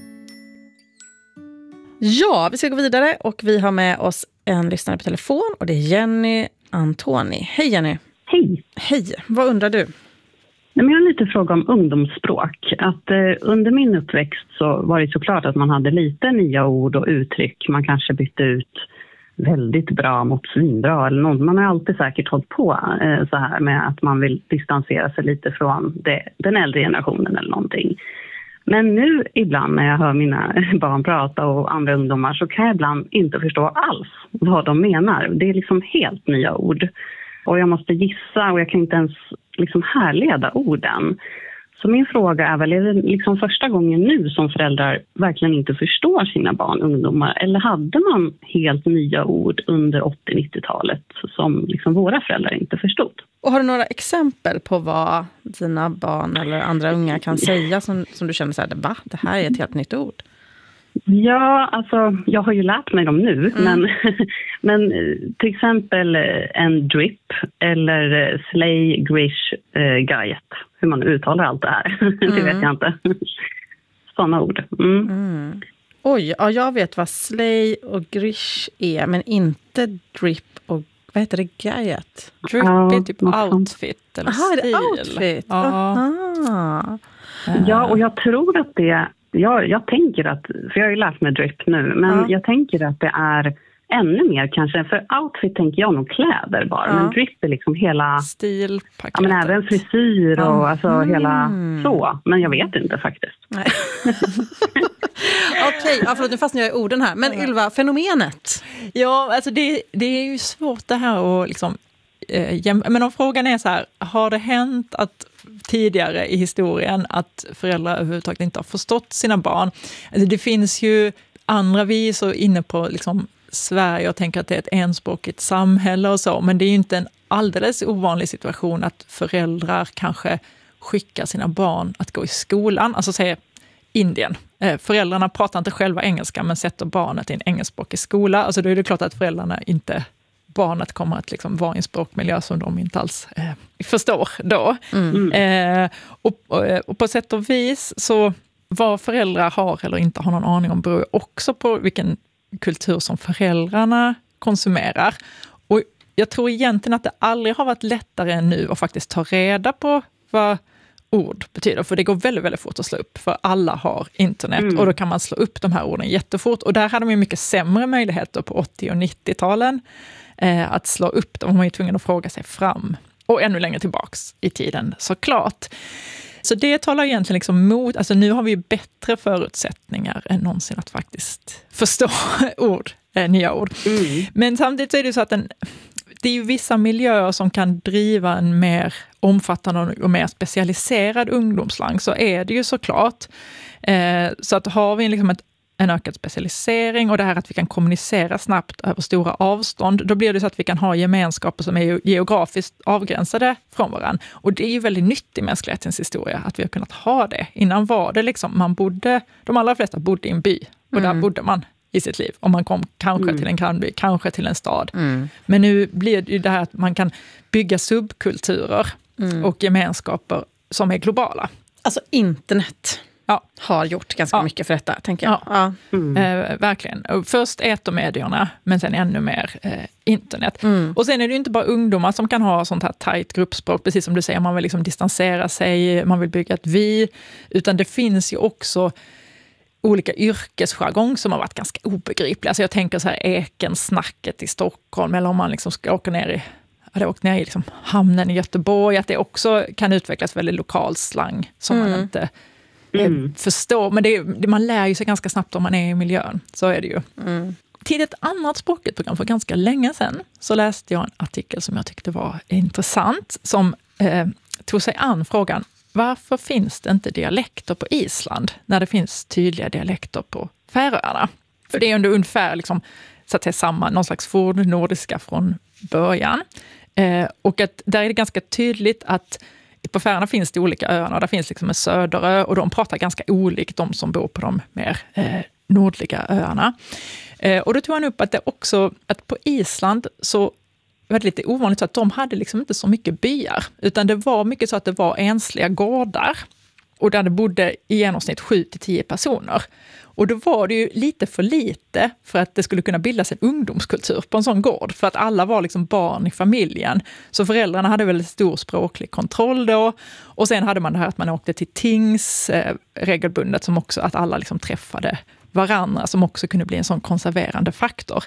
Ja, vi ska gå vidare och vi har med oss en lyssnare på telefon, och det är Jenny Antoni. Hej Jenny! Hej! Hej! Vad undrar du? Jag har en liten fråga om ungdomsspråk. Att eh, under min uppväxt så var det såklart att man hade lite nya ord och uttryck. Man kanske bytte ut väldigt bra mot svinbra eller något. Man har alltid säkert hållit på eh, så här med att man vill distansera sig lite från det, den äldre generationen eller någonting. Men nu ibland när jag hör mina barn prata och andra ungdomar så kan jag ibland inte förstå alls vad de menar. Det är liksom helt nya ord. Och jag måste gissa och jag kan inte ens liksom härleda orden. Så min fråga är väl, är det liksom första gången nu som föräldrar verkligen inte förstår sina barn och ungdomar? Eller hade man helt nya ord under åttio-nittiotalet som liksom våra föräldrar inte förstod? Och har du några exempel på vad dina barn eller andra unga kan säga som, som du känner så här, va? Det här är ett helt nytt ord? Ja, alltså jag har ju lärt mig dem nu, mm. men, men till exempel en drip eller slay, grish, eh, gajet. Hur man uttalar allt det här, mm. det vet jag inte. Sådana ord. Mm. Mm. Oj, ja, jag vet vad slay och grish är, men inte drip och vad heter det, gajet? Drip ja, är typ outfit eller Aha, stil. Aha, outfit. Ja. Aha. Ja, och jag tror att det Jag, jag tänker att, för jag har ju lärt mig drip nu, men ja. jag tänker att det är ännu mer kanske, för outfit tänker jag nog kläder bara, ja. men drip är liksom hela stilpaketet. Ja, men även frisyr och ja. alltså mm. hela så, men jag vet inte faktiskt. Nej. Okej, okay, ja, förlåt, nu fastnar jag i orden här, men Ylva, fenomenet? Ja, alltså det, det är ju svårt det här att liksom, eh, men om frågan är så här, har det hänt att tidigare i historien att föräldrar överhuvudtaget inte har förstått sina barn? Alltså det finns ju andra, vi är så inne på liksom Sverige och tänker att det är ett enspråkigt samhälle och så, men det är ju inte en alldeles ovanlig situation att föräldrar kanske skickar sina barn att gå i skolan. Alltså säg Indien. Föräldrarna pratar inte själva engelska men sätter barnet i en engelskspråkig skola. Alltså då är det klart att föräldrarna inte, barnet kommer att liksom vara i en språkmiljö som de inte alls eh, förstår då. Mm. Eh, och, och, och på sätt och vis så vad föräldrar har eller inte har någon aning om beror också på vilken kultur som föräldrarna konsumerar. Och jag tror egentligen att det aldrig har varit lättare än nu att faktiskt ta reda på vad ord betyder. För det går väldigt, väldigt fort att slå upp. För alla har internet mm. och då kan man slå upp de här orden jättefort. Och där hade man ju mycket sämre möjligheter på åttio- och nittio-talen eh, att slå upp dem. Man var ju tvungen att fråga sig fram. Och ännu längre tillbaks i tiden såklart. Så det talar egentligen liksom mot, alltså nu har vi bättre förutsättningar än någonsin att faktiskt förstå ord, äh, nya ord. Mm. Men samtidigt så är det så att en, det är ju vissa miljöer som kan driva en mer omfattande och mer specialiserad ungdomsslang, så är det ju såklart. Eh, så att har vi liksom ett en ökad specialisering och det här att vi kan kommunicera snabbt över stora avstånd, då blir det så att vi kan ha gemenskaper som är geografiskt avgränsade från varandra. Och det är ju väldigt nytt i mänsklighetens historia att vi har kunnat ha det. Innan var det liksom, man bodde, de allra flesta bodde i en by och mm. där bodde man i sitt liv. Och man kom kanske mm. till en grannby, kanske till en stad. Mm. Men nu blir det ju det här att man kan bygga subkulturer mm. och gemenskaper som är globala. Alltså internet. Ja. Har gjort ganska ja. mycket för detta, tänker jag. Ja, ja. Mm. Eh, verkligen. Och först etermedierna, men sen ännu mer eh, internet. Mm. Och sen är det ju inte bara ungdomar som kan ha sånt här tajt gruppspråk, precis som du säger, man vill liksom distansera sig, man vill bygga ett vi, utan det finns ju också olika yrkesjargong som har varit ganska obegripliga. Alltså jag tänker så här Ekensnacket i Stockholm, eller om man liksom ska åka ner i hade åkt ner i liksom hamnen i Göteborg, att det också kan utvecklas väldigt lokal slang som mm. man inte Mm. förstå, men det, det, man lär ju sig ganska snabbt om man är i miljön, så är det ju. Mm. Till ett annat språkligt program för ganska länge sedan så läste jag en artikel som jag tyckte var intressant, som eh, tog sig an frågan, varför finns det inte dialekter på Island när det finns tydliga dialekter på Färöarna? För det är under ungefär liksom, så att säga, samma, någon slags fornnordiska från början. Eh, och att där är det ganska tydligt att på Färöarna finns det olika öarna. Där finns liksom en söderö och de pratar ganska olikt de som bor på de mer eh, nordliga öarna. Eh, och då tog han upp att det också, att på Island så var det lite ovanligt så att de hade liksom inte så mycket byar. Utan det var mycket så att det var ensliga gårdar. Och där det bodde i genomsnitt sju till tio personer. Och då var det ju lite för lite för att det skulle kunna bildas en ungdomskultur på en sån gård. För att alla var liksom barn i familjen. Så föräldrarna hade väldigt stor språklig kontroll då. Och sen hade man det här att man åkte till tings eh, regelbundet, som också att alla liksom träffade varandra, som också kunde bli en sån konserverande faktor.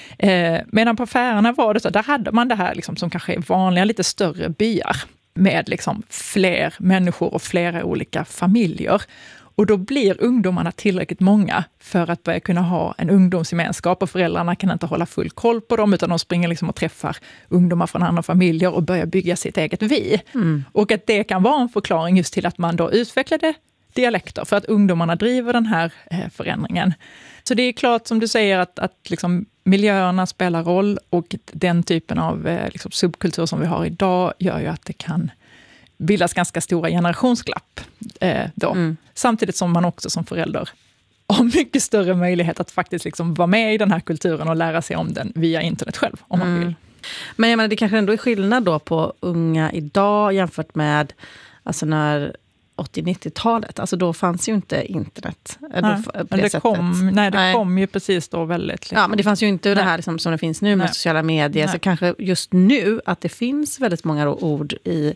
Eh, medan på Färöarna var det så, där hade man det här liksom, som kanske är vanliga, lite större byar med liksom fler människor och flera olika familjer. Och då blir ungdomarna tillräckligt många för att börja kunna ha en ungdomsgemenskap, och föräldrarna kan inte hålla full koll på dem, utan de springer liksom och träffar ungdomar från andra familjer och börjar bygga sitt eget vi. Mm. Och att det kan vara en förklaring just till att man då utvecklade dialekter, för att ungdomarna driver den här eh, förändringen. Så det är klart, som du säger, att, att liksom miljöerna spelar roll, och den typen av eh, liksom subkultur som vi har idag gör ju att det kan bildas ganska stora generationsglapp eh, då. Mm. Samtidigt som man också som förälder har mycket större möjlighet att faktiskt liksom vara med i den här kulturen och lära sig om den via internet själv, om mm. man vill. Men jag menar, det kanske ändå är skillnad då på unga idag jämfört med alltså när åttio-nittio-talet. Alltså då fanns ju inte internet. Nej, då, det, men det, kom, nej, det nej. kom ju precis då väldigt. Liksom. Ja, men det fanns ju inte nej. det här liksom, som det finns nu med nej. sociala medier. Nej. Så kanske just nu att det finns väldigt många ord i,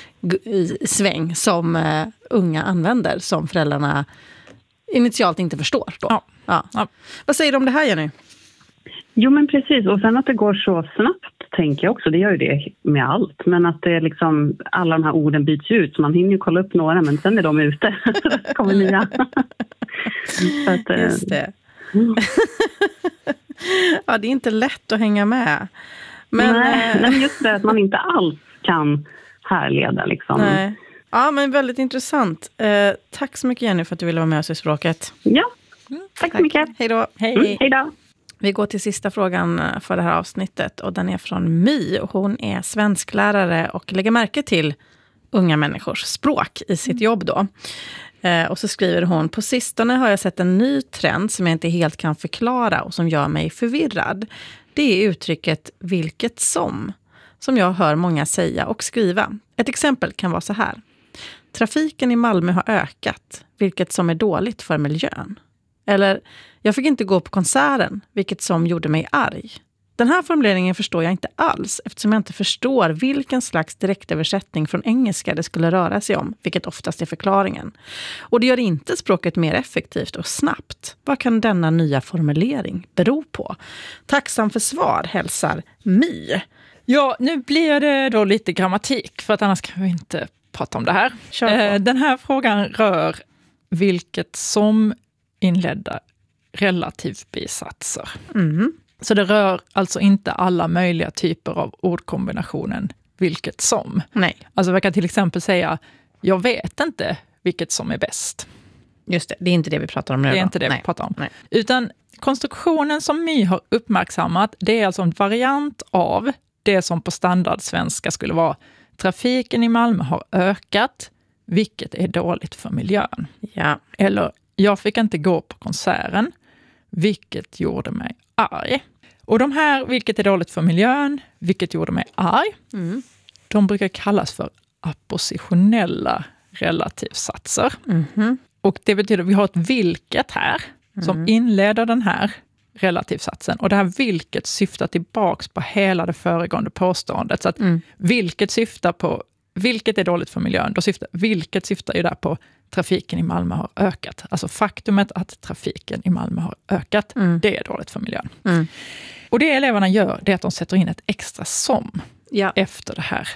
i sväng som uh, unga använder, som föräldrarna initialt inte förstår. Då. Ja. Ja. Ja. Vad säger du om det här, Jenny? Jo, men precis. Och sen att det går så snabbt, tänker jag också. Det gör ju det med allt. Men att det är liksom, alla de här orden byts ut. Så man hinner ju kolla upp några, men sen är de ute. Det kommer nya. Så att, just det. Ja, det är inte lätt att hänga med. Men, nej, men just det att man inte alls kan härleda liksom. Nej. Ja, men väldigt intressant. Eh, tack så mycket, Jenny, för att du ville vara med oss i Språket. Ja, mm, tack, tack så mycket. Hej då. Hej. Mm, hej då. Vi går till sista frågan för det här avsnittet, och den är från My. Hon är svensklärare och lägger märke till unga människors språk i sitt jobb då. Eh, och så skriver hon: på sistone har jag sett en ny trend som jag inte helt kan förklara och som gör mig förvirrad. Det är uttrycket vilket som, som jag hör många säga och skriva. Ett exempel kan vara så här: trafiken i Malmö har ökat, vilket som är dåligt för miljön. Eller, jag fick inte gå på konserten, vilket som gjorde mig arg. Den här formuleringen förstår jag inte alls eftersom jag inte förstår vilken slags direktöversättning från engelska det skulle röra sig om, vilket oftast är förklaringen. Och det gör inte språket mer effektivt och snabbt. Vad kan denna nya formulering bero på? Tacksam för svar, hälsar My. Ja, nu blir det då lite grammatik för att annars kan vi inte prata om det här. Eh, den här frågan rör vilket som inledda relativbisatser. Mm. Så det rör alltså inte alla möjliga typer av ordkombinationen vilket som. Nej. Alltså vi kan till exempel säga jag vet inte vilket som är bäst. Just det, det är inte det vi pratar om nu. Det är då. inte det Nej. vi pratar om. Nej. Utan konstruktionen som My har uppmärksammat, det är alltså en variant av det som på standardsvenska skulle vara trafiken i Malmö har ökat, vilket är dåligt för miljön. Ja. Eller jag fick inte gå på konserten, vilket gjorde mig arg. Och de här, vilket är dåligt för miljön, vilket gjorde mig arg, mm. de brukar kallas för appositionella relativsatser. Mm. Och det betyder att vi har ett vilket här som Mm. inleder den här relativsatsen. Och det här vilket syftar tillbaks på hela det föregående påståendet. Så att Mm. vilket syftar på, vilket är dåligt för miljön, då syftar, vilket syftar ju där på trafiken i Malmö har ökat. Alltså faktumet att trafiken i Malmö har ökat, Mm. det är dåligt för miljön. Mm. Och det eleverna gör, det är att de sätter in ett extra som ja. efter det här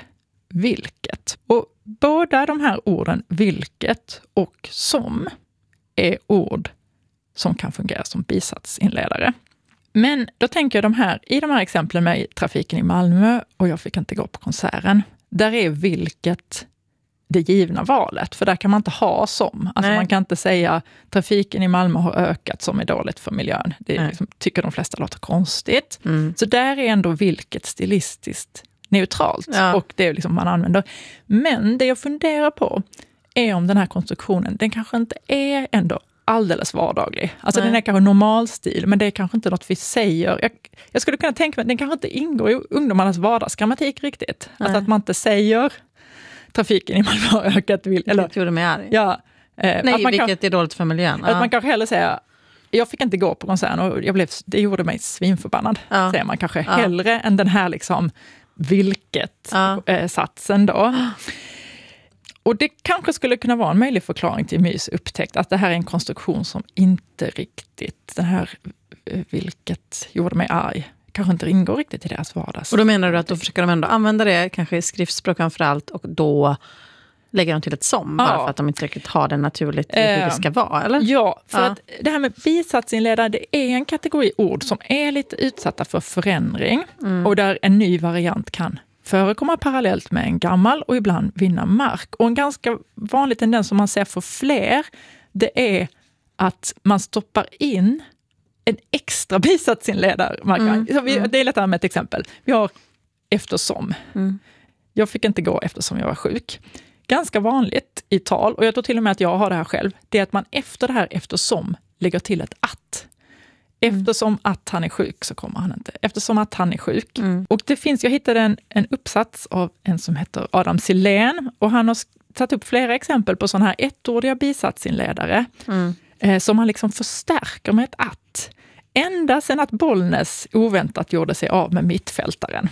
vilket. Och båda de här orden, vilket och som, är ord som kan fungera som bisatsinledare. Men då tänker jag de här, i de här exemplen med trafiken i Malmö och jag fick inte gå på konserten, där är vilket det givna valet. För där kan man inte ha som. Alltså man kan inte säga trafiken i Malmö har ökat som är dåligt för miljön. Det liksom, tycker de flesta låter konstigt. Mm. Så där är ändå vilket stilistiskt neutralt. Ja. Och det är liksom man använder. Men det jag funderar på är om den här konstruktionen, den kanske inte är ändå alldeles vardaglig. Alltså Nej. den är kanske normalstil, men det är kanske inte något vi säger. Jag, jag skulle kunna tänka mig att den kanske inte ingår i ungdomarnas vardagsgrammatik riktigt. Nej. Alltså att man inte säger trafiken i Malmö har ökat. Eller, det gjorde mig arg. Ja, eh, Nej, att man vilket kan, är dåligt för miljön. att Ja. man kanske hellre säger jag fick inte gå på konserten och jag blev, det gjorde mig svinförbannad. Ja. Säger man kanske Ja. hellre än den här liksom vilket Ja. eh, satsen då. Och det kanske skulle kunna vara en möjlig förklaring till Mys upptäckt att det här är en konstruktion som inte riktigt, det här eh, vilket gjorde mig arg, kanske inte ingår riktigt i deras vardags. Och då menar du att då försöker de ändå använda det, kanske i skriftspråk framför allt, och då lägger de till ett som, bara Ja. för att de inte riktigt har det naturligt i hur det ska vara, eller? Ja, för Ja. att det här med bisatsinledare, det är en kategori ord som är lite utsatta för förändring Mm. och där en ny variant kan förekomma parallellt med en gammal och ibland vinna mark. Och en ganska vanlig tendens som man ser för fler, det är att man stoppar in en extra bisatsinledare. Mm. Så vi, Mm. det är lättare med ett exempel. Vi har eftersom. Mm. Jag fick inte gå eftersom jag var sjuk. Ganska vanligt i tal, och jag tror till och med att jag har det här själv, det är att man efter det här eftersom lägger till ett att. Eftersom att han är sjuk så kommer han inte. Eftersom att han är sjuk. Mm. Och det finns, jag hittade en, en uppsats av en som heter Adam Silén, och han har tagit upp flera exempel på sådana här ettordiga bisatsinledare Mm. eh, som man liksom förstärker med ett att. Ända sedan att Bollnäs oväntat gjorde sig av med mittfältaren.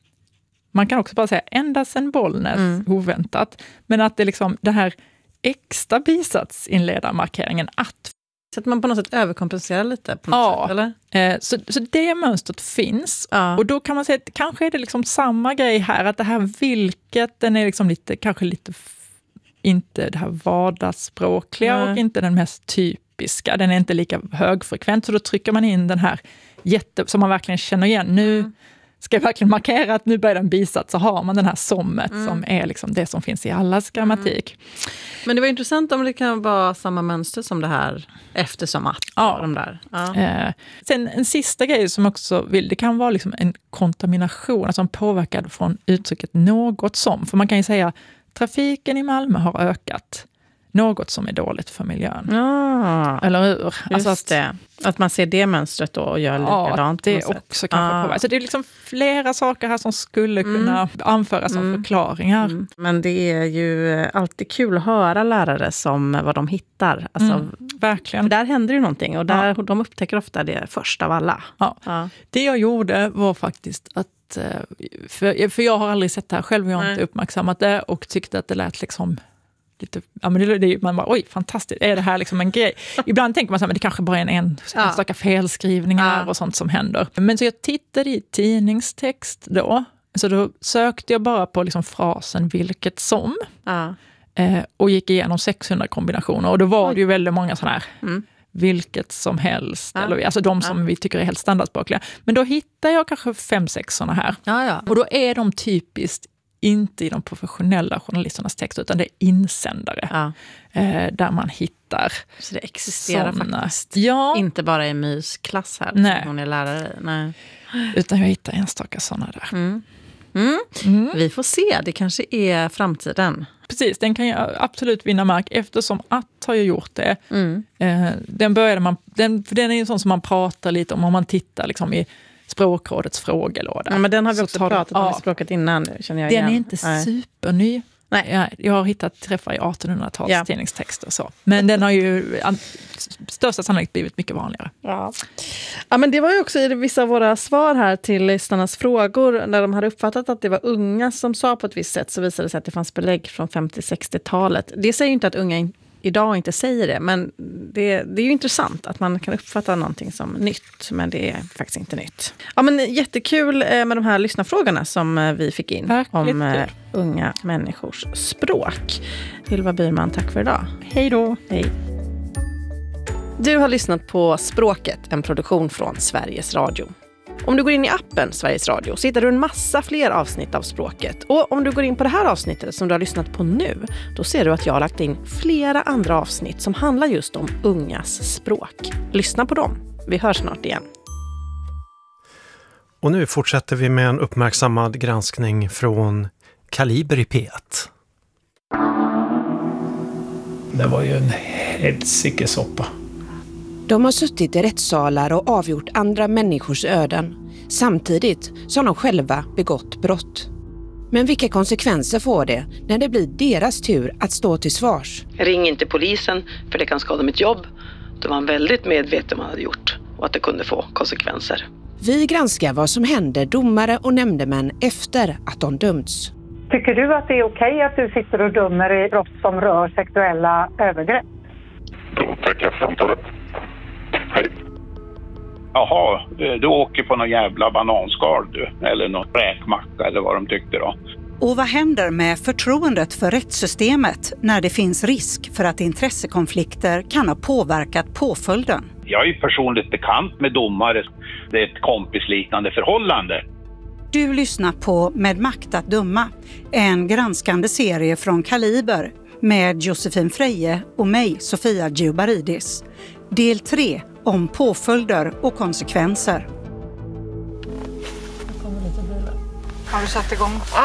Man kan också bara säga ända sedan Bollnäs Mm. oväntat. Men att det liksom det här extra bisatsinledarmarkeringen att. Så att man på något sätt överkompenserar lite på något Ja, sätt, eller? eh, så, så det mönstret finns. Ja. Och då kan man säga att kanske är det liksom samma grej här. Att det här vilket, den är liksom lite, kanske lite f- inte det här vardagsspråkliga Nej. och inte den mest typiska. Den är inte lika högfrekvent. Så då trycker man in den här jätte, som man verkligen känner igen. Nu Mm. ska jag verkligen markera att nu börjar den bisats, så har man den här sommet Mm. som är liksom det som finns i allas grammatik. Men det var intressant om det kan vara samma mönster som det här eftersom att. Ja. De där. Ja. Eh, sen en sista grej som också vill, det kan vara liksom en kontamination, alltså en påverkad från uttrycket något som. För man kan ju säga trafiken i Malmö har ökat. Något som är dåligt för miljön. Ja. Eller hur? Just Alltså att, det. Att man ser det mönstret då och gör ja, likadant. det på något sätt. också kanske Ah. påverkar. Så det är liksom flera saker här som skulle kunna Mm. anföras som Mm. förklaringar. Mm. Men det är ju alltid kul att höra lärare som vad de hittar. Alltså Mm. verkligen. För där händer ju någonting och där, ja. de upptäcker ofta det först av alla. Ja. Ja. Det jag gjorde var faktiskt att, för, för jag har aldrig sett det här själv, jag har Nej. inte uppmärksammat det och tyckte att det lät liksom lite, ja men det, det, man bara, oj fantastiskt, är det här liksom en grej? Ibland tänker man så här, men det kanske bara är en, en ja. staka felskrivningar ja. och sånt som händer. Men så jag tittade i tidningstext då, så då sökte jag bara på liksom frasen vilket som ja. eh, och gick igenom sexhundra kombinationer och då var oj. det ju väldigt många sådana här mm. vilket som helst, ja. eller, alltså de som ja. vi tycker är helt standardspråkliga. Men då hittar jag kanske fem, sex sådana här. Ja, ja. Och då är de typiskt inte i de professionella journalisternas text utan det är insändare ja. eh, där man hittar. Så det existerar såna. faktiskt. Ja. Inte bara i Mys klass här. Nej. Hon är lärare. Nej. Utan jag hittar enstaka sådana där. Mm. Mm. Mm. Vi får se, det kanske är framtiden. Precis, den kan jag absolut vinna mark eftersom att har jag gjort det. Mm. Eh, den började man, den, för den är ju sån som man pratar lite om om man tittar liksom i Språkrådets frågelåda. Ja, men den har vi så också pratat om ja. i språket innan. Känner jag den igen. är inte Nej. superny. Nej. Jag, jag har hittat träffar i artonhundratals ja. tidningstexter och så. Men den har ju an, största sannolikt blivit mycket vanligare. Ja. Ja, men det var ju också i vissa av våra svar här till lyssnarnas frågor. När de hade uppfattat att det var unga som sa på ett visst sätt så visade det sig att det fanns belägg från femtio-sextiotalet. Det säger ju inte att unga idag inte säger det, men det, det är ju intressant att man kan uppfatta någonting som nytt, men det är faktiskt inte nytt. Ja, men jättekul med de här lyssnarfrågorna som vi fick in Verkligen. om uh, unga människors språk. Ylva Byrman, tack för idag. Hej då. Hej. Du har lyssnat på Språket, en produktion från Sveriges Radio. Om du går in i appen Sveriges Radio så hittar du en massa fler avsnitt av Språket. Och om du går in på det här avsnittet som du har lyssnat på nu, då ser du att jag har lagt in flera andra avsnitt som handlar just om ungas språk. Lyssna på dem. Vi hörs snart igen. Och nu fortsätter vi med en uppmärksammad granskning från Kaliber i P ett. Det var ju en helsike-soppa. De har suttit i rättssalar och avgjort andra människors öden, samtidigt som de själva begått brott. Men vilka konsekvenser får det när det blir deras tur att stå till svars? Ring inte polisen, för det kan skada mitt jobb. De var väldigt medvetna om vad de hade gjort och att det kunde få konsekvenser. Vi granskar vad som händer domare och nämndemän efter att de dömts. Tycker du att det är okej att du sitter och dömer i brott som rör sexuella övergrepp? Då tackar jag för samtalet. Hej. Jaha, du åker på någon jävla bananskal du, eller någon räkmacka eller vad de tyckte då. Och vad händer med förtroendet för rättssystemet när det finns risk för att intressekonflikter kan ha påverkat påföljden? Jag är ju personligt bekant med domare. Det är ett kompisliknande förhållande. Du lyssnar på Med makt att döma, en granskande serie från Kaliber med Josefin Freje och mig, Sofia Djubaridis. Del tre om påföljder och konsekvenser. Har du satt igång? Ja.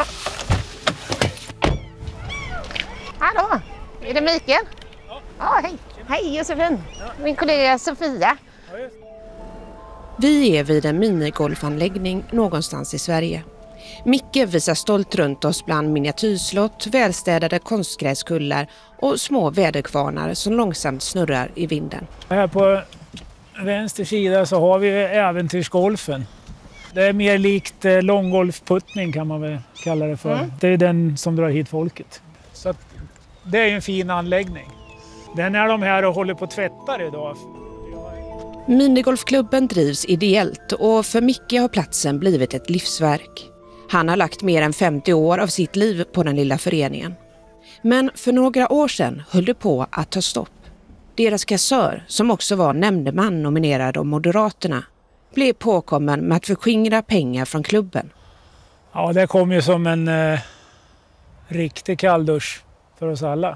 Hallå, är det Mikael? Ja, hej. Hej Josefin, min kollega Sofia. Vi är vid en minigolfanläggning någonstans i Sverige. Micke visar stolt runt oss bland miniatyrslott, välstädade konstgräskullar och små väderkvarnar som långsamt snurrar i vinden. Här på vänster sida så har vi äventyrsgolfen. Det är mer likt långgolfputtning kan man väl kalla det för. Mm. Det är den som drar hit folket. Så att det är en fin anläggning. Den är de här och håller på att tvättar idag. Minigolfklubben drivs ideellt och för Micke har platsen blivit ett livsverk. Han har lagt mer än femtio år av sitt liv på den lilla föreningen. Men för några år sedan höll det på att ta stopp. Deras kassör, som också var nämndeman nominerad av Moderaterna, blev påkommen med att förskingra pengar från klubben. Ja, det kom ju som en eh, riktig kalldusch för oss alla.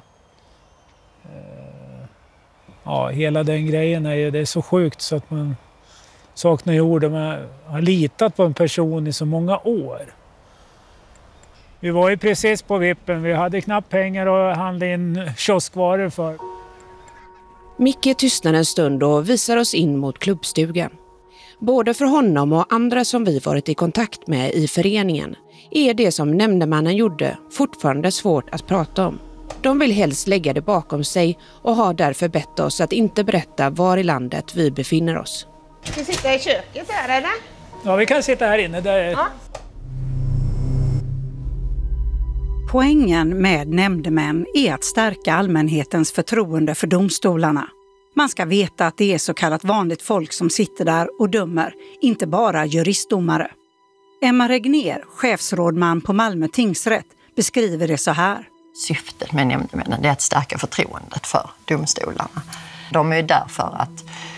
Eh, ja, hela den grejen är ju, det är så sjukt så att man saknar ju ord. Man har litat på en person i så många år. Vi var ju precis på vippen, vi hade knappt pengar att handla in kioskvaror för. Micke tystnar en stund och visar oss in mot klubbstugan. Både för honom och andra som vi varit i kontakt med i föreningen är det som nämndemannen gjorde fortfarande svårt att prata om. De vill helst lägga det bakom sig och har därför bett oss att inte berätta var i landet vi befinner oss. Ska vi sitta i köket här eller? Ja, vi kan sitta här inne. Där är... Ja. Poängen med nämndemän är att stärka allmänhetens förtroende för domstolarna. Man ska veta att det är så kallat vanligt folk som sitter där och dömer, inte bara juristdomare. Emma Regner, chefsrådman på Malmö tingsrätt, beskriver det så här. Syftet med nämndemännen är att stärka förtroendet för domstolarna. De är där för att